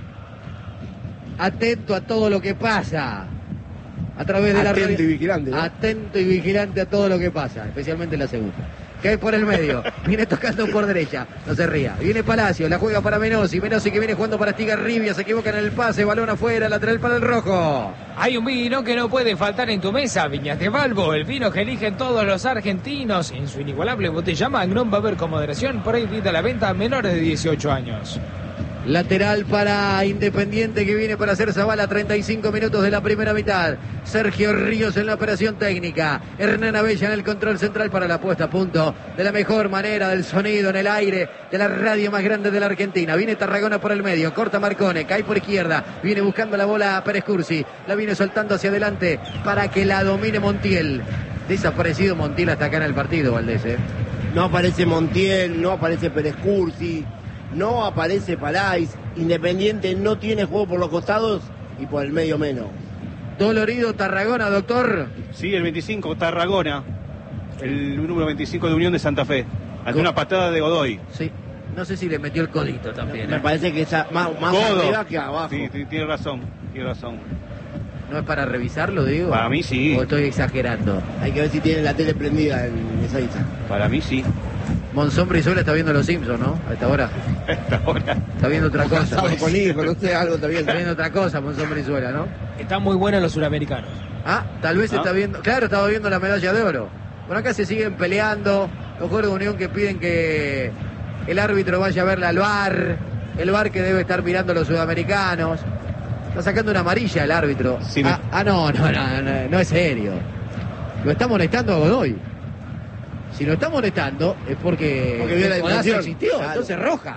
atento a todo lo que pasa. A través de la Atento radio. y vigilante, ¿no? Atento y vigilante a todo lo que pasa, especialmente en la segunda. Cae por el medio, viene tocando por derecha, no se ría. Viene Palacio, la juega para Menosi, Menosi que viene jugando para Estigarribia, se equivoca en el pase, balón afuera, lateral para el rojo. Hay un vino que no puede faltar en tu mesa, Viñas de Balbo, el vino que eligen todos los argentinos. En su inigualable botella Magnum va a haber con moderación, prohibida la venta a menores de dieciocho años. Lateral para Independiente que viene para hacer Zavala, treinta y cinco minutos de la primera mitad. Sergio Ríos en la operación técnica. Hernán Abella en el control central para la puesta a punto de la mejor manera del sonido en el aire de la radio más grande de la Argentina. Viene Tarragona por el medio, corta Marcone, cae por izquierda, viene buscando la bola a Pérez Cursi, la viene soltando hacia adelante para que la domine Montiel. Desaparecido Montiel hasta acá en el partido, Valdés, ¿eh? No aparece Montiel, no aparece Pérez Cursi, no aparece Palais. Independiente no tiene juego por los costados y por el medio menos. Dolorido Tarragona, doctor. Sí, el veinticinco, Tarragona, el número veinticinco de Unión de Santa Fe, ante una patada de Godoy. Sí, no sé si le metió el codito también, Me ¿eh? parece que está más, más Codo. arriba que abajo. Sí, sí, tiene razón, tiene razón. ¿No es para revisarlo, digo? Para mí sí. ¿O estoy exagerando? Hay que ver si tiene la tele prendida en esa isla. Para mí sí. Monzón Brizuela está viendo Los Simpsons, ¿no? A esta hora. Hasta ahora. Está viendo otra cosa. Casado con hijos, no sé, algo también. Está viendo otra cosa, Monzón Brizuela, ¿no? Están muy buenos los suramericanos. Ah, tal vez ¿Ah? está viendo... Claro, estaba viendo la medalla de oro. Bueno, acá se siguen peleando. Los jugadores de Unión que piden que el árbitro vaya a verla al V A R. El V A R que debe estar mirando a los sudamericanos. Está sacando una amarilla el árbitro. Sí, ah, ah, no, no, no, no, no es serio. Lo está molestando a Godoy. Si lo está molestando es porque, porque vio la el codazo dimensión. existió, Claro. entonces roja.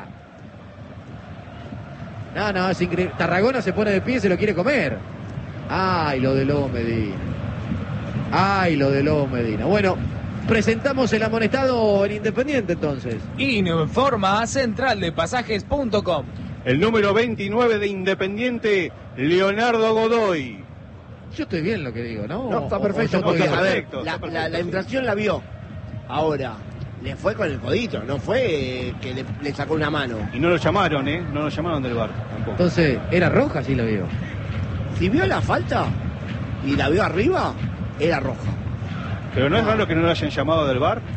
No, no, es increíble. Tarragona se pone de pie y se lo quiere comer. Ay, lo de Lobo Medina. Ay, lo de Lobo Medina. Bueno, presentamos el amonestado en Independiente entonces. Informa central de pasajes punto com. El número veintinueve de Independiente, Leonardo Godoy. Yo estoy bien lo que digo, ¿no? No, está O- o perfecto. yo Porque, estoy a bien. ver, perfecto, la, está perfecto, la- la sí. infracción la vio. Ahora, le fue con el codito, no fue eh, que le, le sacó una mano. Y no lo llamaron, ¿eh? No lo llamaron del bar tampoco. Entonces, ¿era roja? Sí lo digo. Si vio la falta y la vio arriba, era roja. Pero no es raro que no lo hayan llamado del bar.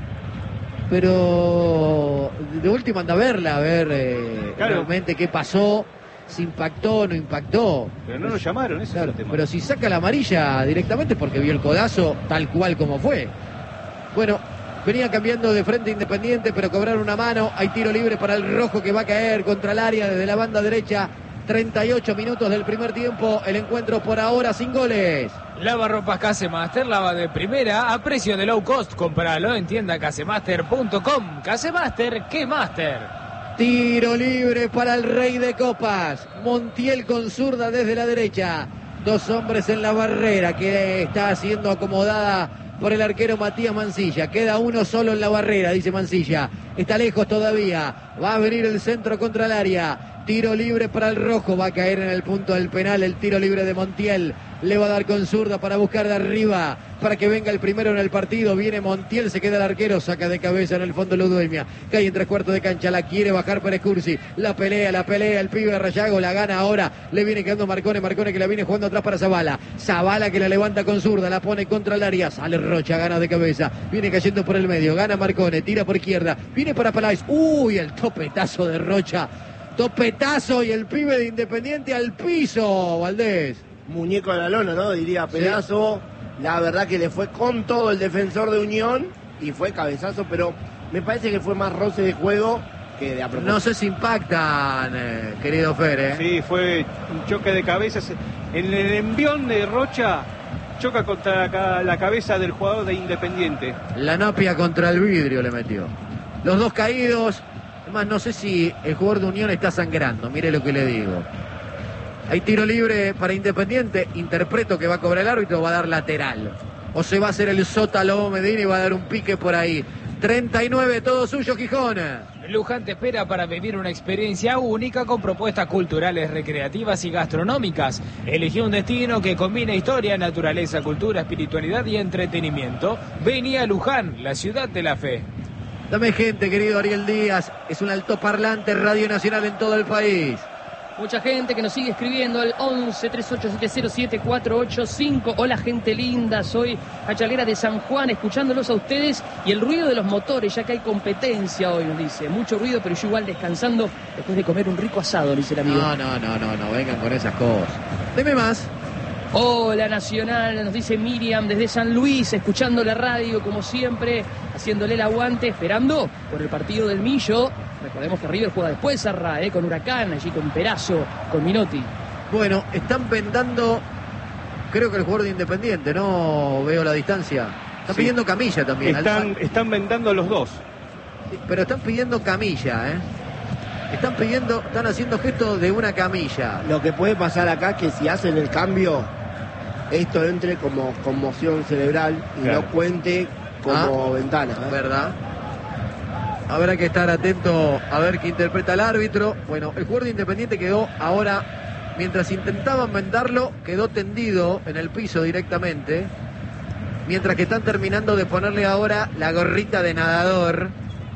Pero de última anda a verla, a ver eh, Claro. realmente qué pasó, si impactó o no impactó. Pero no lo llamaron, ese Claro, es el tema. pero si saca la amarilla directamente porque vio el codazo tal cual como fue. Bueno, venía cambiando de frente Independiente, pero cobraron una mano. Hay tiro libre para el rojo que va a caer contra el área desde la banda derecha. treinta y ocho minutos del primer tiempo. El encuentro por ahora sin goles. Lava ropas Casemaster, lava de primera a precio de low cost. Compralo en tienda casemaster punto com. Casemaster, ¿qué master? Tiro libre para el rey de copas. Montiel con zurda desde la derecha. Dos hombres en la barrera que está siendo acomodada por el arquero Matías Mancilla. Queda uno solo en la barrera, dice Mancilla. Está lejos todavía. Va a venir el centro contra el área. Tiro libre para el rojo. Va a caer en el punto del penal el tiro libre de Montiel. Le va a dar con zurda para buscar de arriba, para que venga el primero en el partido. Viene Montiel, se queda el arquero, saca de cabeza en el fondo Ludueña. Cae en tres cuartos de cancha, la quiere bajar Pérez Cursi. La pelea, la pelea, el pibe de Rayago la gana ahora. Le viene quedando Marcone, Marcone que la viene jugando atrás para Zavala. Zavala que la levanta con zurda, la pone contra el área. Sale Rocha, gana de cabeza. Viene cayendo por el medio, gana Marcone, tira por izquierda. Viene para Peláez. Uy, el topetazo de Rocha. Topetazo y el pibe de Independiente al piso, Valdés. Muñeco de la lona, ¿no? Diría Pedazo. La verdad que le fue con todo el defensor de Unión y fue cabezazo, pero me parece que fue más roce de juego que de a propósito. No sé si impactan, eh, querido Fer, ¿eh? Sí, fue un choque de cabezas. En el envión de Rocha choca contra la, ca- la cabeza del jugador de Independiente. La napia contra el vidrio le metió. Los dos caídos. Además, no sé si el jugador de Unión está sangrando. Mire lo que le digo. Hay tiro libre para Independiente. Interpreto que va a cobrar el árbitro, va a dar lateral. O se va a hacer el sótalo Medina y va a dar un pique por ahí. treinta y nueve, todo suyo, Gijón. Luján te espera para vivir una experiencia única con propuestas culturales, recreativas y gastronómicas. Elegí un destino que combina historia, naturaleza, cultura, espiritualidad y entretenimiento. Vení a Luján, la ciudad de la fe. Dame gente, querido Ariel Díaz. Es un altoparlante Radio Nacional en todo el país. Mucha gente que nos sigue escribiendo al once, treinta y ocho, siete cero siete, cuatro ocho cinco. Hola, gente linda. Soy Cachalera de San Juan, escuchándolos a ustedes y el ruido de los motores, ya que hay competencia hoy, nos dice. Mucho ruido, pero yo igual descansando después de comer un rico asado, dice el amigo. No, no, no, no, no vengan con esas cosas. Deme más. Hola Nacional, nos dice Miriam desde San Luis, escuchando la radio como siempre, haciéndole el aguante, esperando por el partido del Millo. Recordemos que River juega después, Sarra, eh, con Huracán, allí con Perazo, con Minotti. Bueno, están vendando, creo que el jugador de Independiente, no veo la distancia. Están Sí. pidiendo camilla también. Están, Alfa. están vendando los dos. Pero están pidiendo camilla, ¿eh? Están pidiendo, están haciendo gestos de una camilla. Lo que puede pasar acá es que si hacen el cambio, esto entre como conmoción cerebral y Claro. no cuente como Ah, ventana. ¿eh? ¿Verdad? Habrá que estar atento a ver qué interpreta el árbitro. Bueno, el jugador de Independiente quedó ahora, mientras intentaban vendarlo, quedó tendido en el piso directamente. Mientras que están terminando de ponerle ahora la gorrita de nadador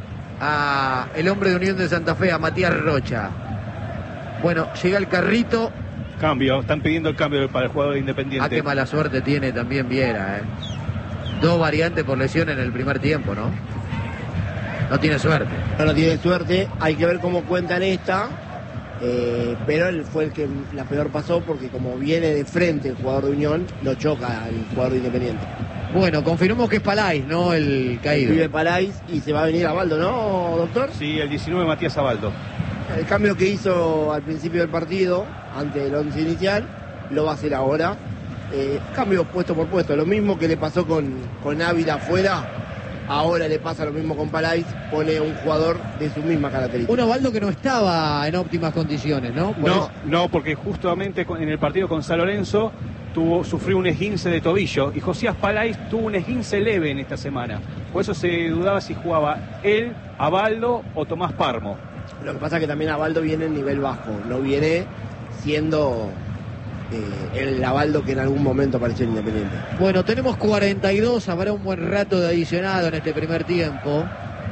a el hombre de Unión de Santa Fe, a Matías Rocha. Bueno, llega el carrito. Cambio, están pidiendo el cambio para el jugador de Ah, Independiente. qué mala suerte tiene también Viera, ¿eh? Dos variantes por lesión en el primer tiempo, ¿no? No tiene suerte. No, no tiene suerte, hay que ver cómo cuentan esta, eh, pero él fue el que la peor pasó porque como viene de frente el jugador de Unión, lo choca al jugador de Independiente. Bueno, confirmamos que es Palais, no el caído. Vive Palais y se va a venir a Baldo, ¿no, doctor? Sí, el diecinueve Matías Abaldo. El cambio que hizo al principio del partido, ante el once inicial, lo va a hacer ahora. eh, cambio puesto por puesto. Lo mismo que le pasó con, con Ávila afuera, ahora le pasa lo mismo con Palais, pone un jugador de su misma característica. Un Osvaldo que no estaba en óptimas condiciones, ¿no? Por No, eso. no, porque justamente en el partido con San Lorenzo tuvo, sufrió un esguince de tobillo y Josías Palais tuvo un esguince leve en esta semana. Por eso se dudaba si jugaba él, Abaldo o Tomás Parmo. Lo que pasa es que también Abaldo viene en nivel bajo, no viene siendo eh, el Abaldo que en algún momento apareció en Independiente. Bueno, tenemos cuarenta y dos, habrá un buen rato de adicionado en este primer tiempo.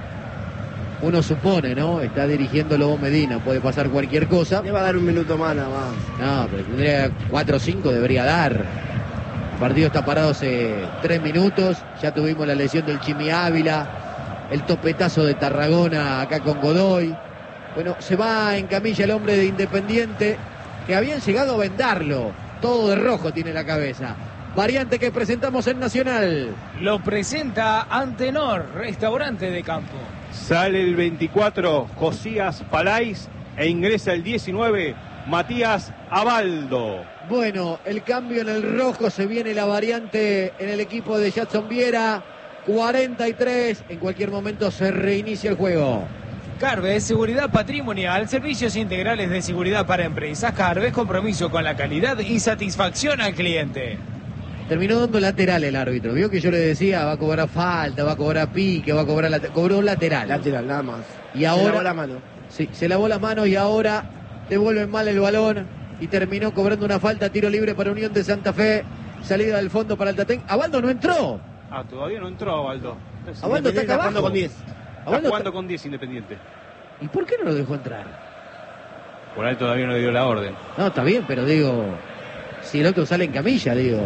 Uno supone, ¿no? Está dirigiendo Lobo Medina, puede pasar cualquier cosa. Le va a dar un minuto más nada más. No, pero tendría cuatro o cinco, debería dar. El partido está parado hace tres minutos. Ya tuvimos la lesión del Chimi Ávila, el topetazo de Tarragona acá con Godoy. Bueno, se va en camilla el hombre de Independiente, que habían llegado a vendarlo. Todo de rojo tiene la cabeza. Variante que presentamos en Nacional. Lo presenta Antenor, restaurante de campo. Sale el veinticuatro Josías Palais e ingresa el diecinueve Matías Abaldo. Bueno, el cambio en el rojo, se viene la variante en el equipo de Jadson Viera. cuarenta y tres, en cualquier momento se reinicia el juego. Carves, seguridad patrimonial, servicios integrales de seguridad para empresas. Carves, compromiso con la calidad y satisfacción al cliente. Terminó dando lateral el árbitro. Vio que yo le decía, va a cobrar falta, va a cobrar pique, va a cobrar lateral. Cobró lateral. Lateral, nada más. Y ahora, se lavó la mano. Sí, se lavó las manos y ahora devuelven mal el balón y terminó cobrando una falta, tiro libre para Unión de Santa Fe. Salida del fondo para el Tatén. Abaldo no entró. Ah, todavía no entró Abaldo. Abaldo está acá jugando abajo. con diez. Está Abaldo jugando está... con diez Independiente. ¿Y por qué no lo dejó entrar? Por ahí todavía no le dio la orden. No, está bien, pero digo, si el otro sale en camilla, digo.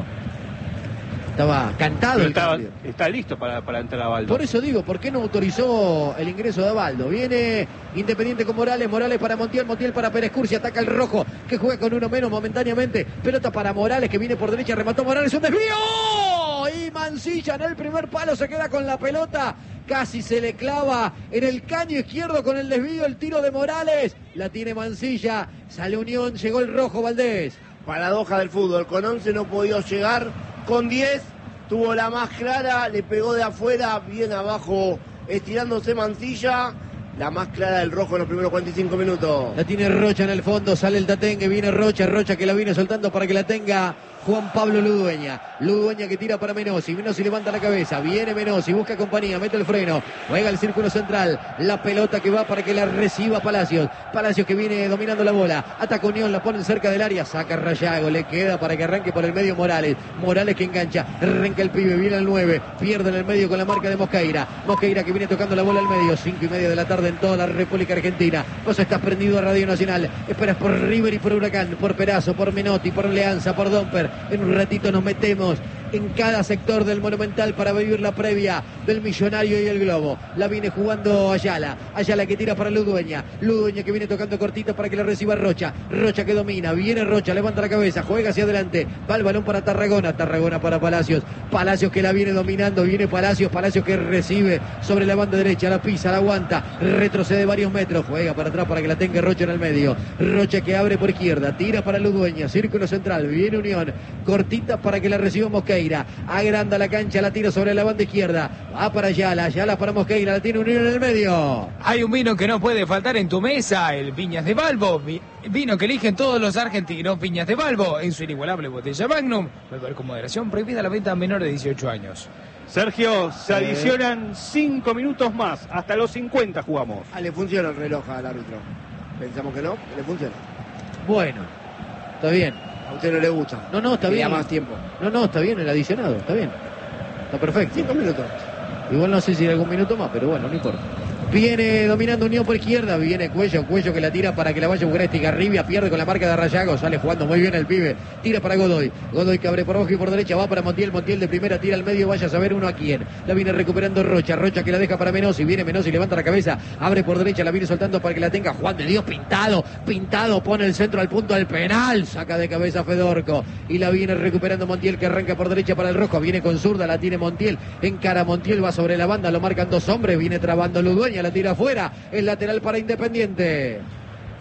Estaba cantado Pero el está, cambio. está listo para, para entrar Abaldo. Por eso digo, ¿por qué no autorizó el ingreso de Abaldo? Viene Independiente con Morales, Morales para Montiel, Montiel para Pérez Cursi, ataca el rojo, que juega con uno menos momentáneamente. Pelota para Morales, que viene por derecha, remató Morales, un desvío. Y Mancilla en el primer palo se queda con la pelota. Casi se le clava en el caño izquierdo con el desvío, el tiro de Morales. La tiene Mancilla, sale Unión, llegó el rojo Valdés. Paradoja del fútbol, con once no podía llegar, con diez tuvo la más clara, le pegó de afuera, bien abajo, estirándose Mancilla, la más clara del rojo en los primeros cuarenta y cinco minutos. La tiene Rocha en el fondo, sale el Tatengue, viene Rocha, Rocha que la viene soltando para que la tenga Juan Pablo Ludueña. Ludueña que tira para Menosi, Menosi levanta la cabeza, viene Menosi, busca compañía, mete el freno, juega el círculo central, la pelota que va para que la reciba Palacios. Palacios que viene dominando la bola, ataca Unión, la ponen cerca del área, saca Rayago, le queda para que arranque por el medio Morales. Morales que engancha, arranca el pibe, viene el nueve, pierde en el medio con la marca de Mosqueira. Mosqueira que viene tocando la bola al medio, cinco y media de la tarde en toda la República Argentina. Vos estás prendido a Radio Nacional, esperas por River y por Huracán, por Perazo, por Menotti, por Leanza, por Domper. En un ratito nos metemos en cada sector del Monumental para vivir la previa del Millonario y el Globo. La viene jugando Ayala. Ayala que tira para Ludueña. Ludueña que viene tocando cortito para que le reciba Rocha. Rocha que domina. Viene Rocha, levanta la cabeza, juega hacia adelante. Va el balón para Tarragona. Tarragona para Palacios. Palacios que la viene dominando. Viene Palacios. Palacios que recibe sobre la banda derecha. La pisa, la aguanta. Retrocede varios metros. Juega para atrás para que la tenga Rocha en el medio. Rocha que abre por izquierda. Tira para Ludueña. Círculo central. Viene Unión. Cortita para que la reciba Mosqueira. Agranda la cancha, la tira sobre la banda izquierda. Va para Ayala, Ayala para Mosqueira, la tiene Unión en el medio. Hay un vino que no puede faltar en tu mesa, el Viñas de Balbo. Vi- Vino que eligen todos los argentinos, Viñas de Balbo, en su inigualable botella Magnum. Beber con moderación, prohibida la venta a menores de dieciocho años. Sergio, se adicionan cinco minutos más. Hasta los cincuenta jugamos. Ah, le funciona el reloj al árbitro. Pensamos que no, le funciona. Bueno, está bien. A usted no le gusta. No, no, está Quería bien. más tiempo. No, no, está bien el adicionado, está bien. Está perfecto. Cinco minutos. Igual no sé si hay algún minuto más, pero bueno, no importa. Viene dominando Unión por izquierda, viene Cuello, Cuello que la tira para que la vaya a buscar Estigarribia, pierde con la marca de Rayago, sale jugando muy bien el pibe, tira para Godoy, Godoy que abre por abajo y por derecha, va para Montiel, Montiel de primera, tira al medio, vaya a saber uno a quién, la viene recuperando Rocha, Rocha que la deja para Menosi, viene Menosi, levanta la cabeza, abre por derecha, la viene soltando para que la tenga Juan de Dios, Pintado, Pintado, pone el centro al punto del penal, saca de cabeza Fedorco, y la viene recuperando Montiel que arranca por derecha para el rojo, viene con zurda, la tiene Montiel, encara Montiel, va sobre la banda, lo marcan dos hombres, viene trabando Ludueña, la tira afuera, el lateral para Independiente.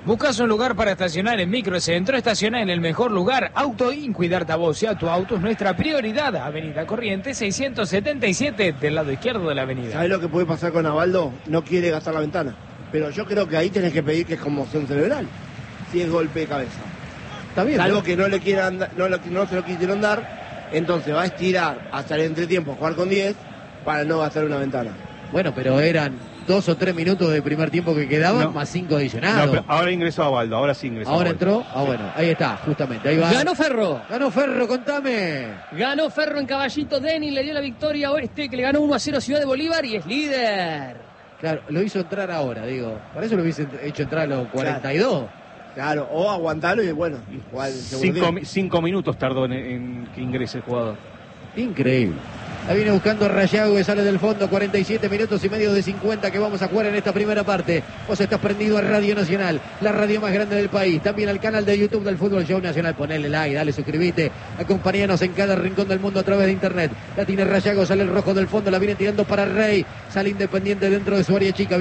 ¿Buscas un lugar para estacionar en Microcentro? Estaciona en el mejor lugar. Auto Incu y darte a vos y a tu auto es nuestra prioridad. Avenida Corrientes seiscientos setenta y siete, del lado izquierdo de la avenida. ¿Sabés lo que puede pasar con Avaldo? No quiere gastar la ventana. Pero yo creo que ahí tenés que pedir que es conmoción cerebral. Si es golpe de cabeza. Está bien. Algo ¿no? que no le quieran, da- no, lo- no se lo quisieron dar. Entonces va a estirar hasta el entretiempo a jugar con diez para no gastar una ventana. Bueno, pero eran dos o tres minutos de primer tiempo que quedaban, No. más cinco No, adicionados. pero ahora ingresó a Baldo, ahora sí ingresó. Ahora a Baldo. entró. Ah, bueno, ahí está, justamente. Ahí va. Ganó Ferro. Ganó Ferro, contame. Ganó Ferro en Caballito. Denis le dio la victoria a Oeste, que le ganó uno a cero a Ciudad de Bolívar y es líder. Claro, lo hizo entrar ahora, digo. Para eso lo hubiese hecho entrar a los cuarenta y dos. Claro, o aguantarlo y bueno, y jugar el segundo Cinco, tiempo. mi- cinco minutos tardó en, en que ingrese el jugador. Increíble. La viene buscando Rayago que sale del fondo, cuarenta y siete minutos y medio de cincuenta que vamos a jugar en esta primera parte. Vos estás prendido a Radio Nacional, la radio más grande del país. También al canal de YouTube del Fútbol Show Nacional. Ponele like, dale, suscribite. Acompáñanos en cada rincón del mundo a través de internet. La tiene Rayago, sale el rojo del fondo, la viene tirando para Rey. Sale Independiente dentro de su área chica.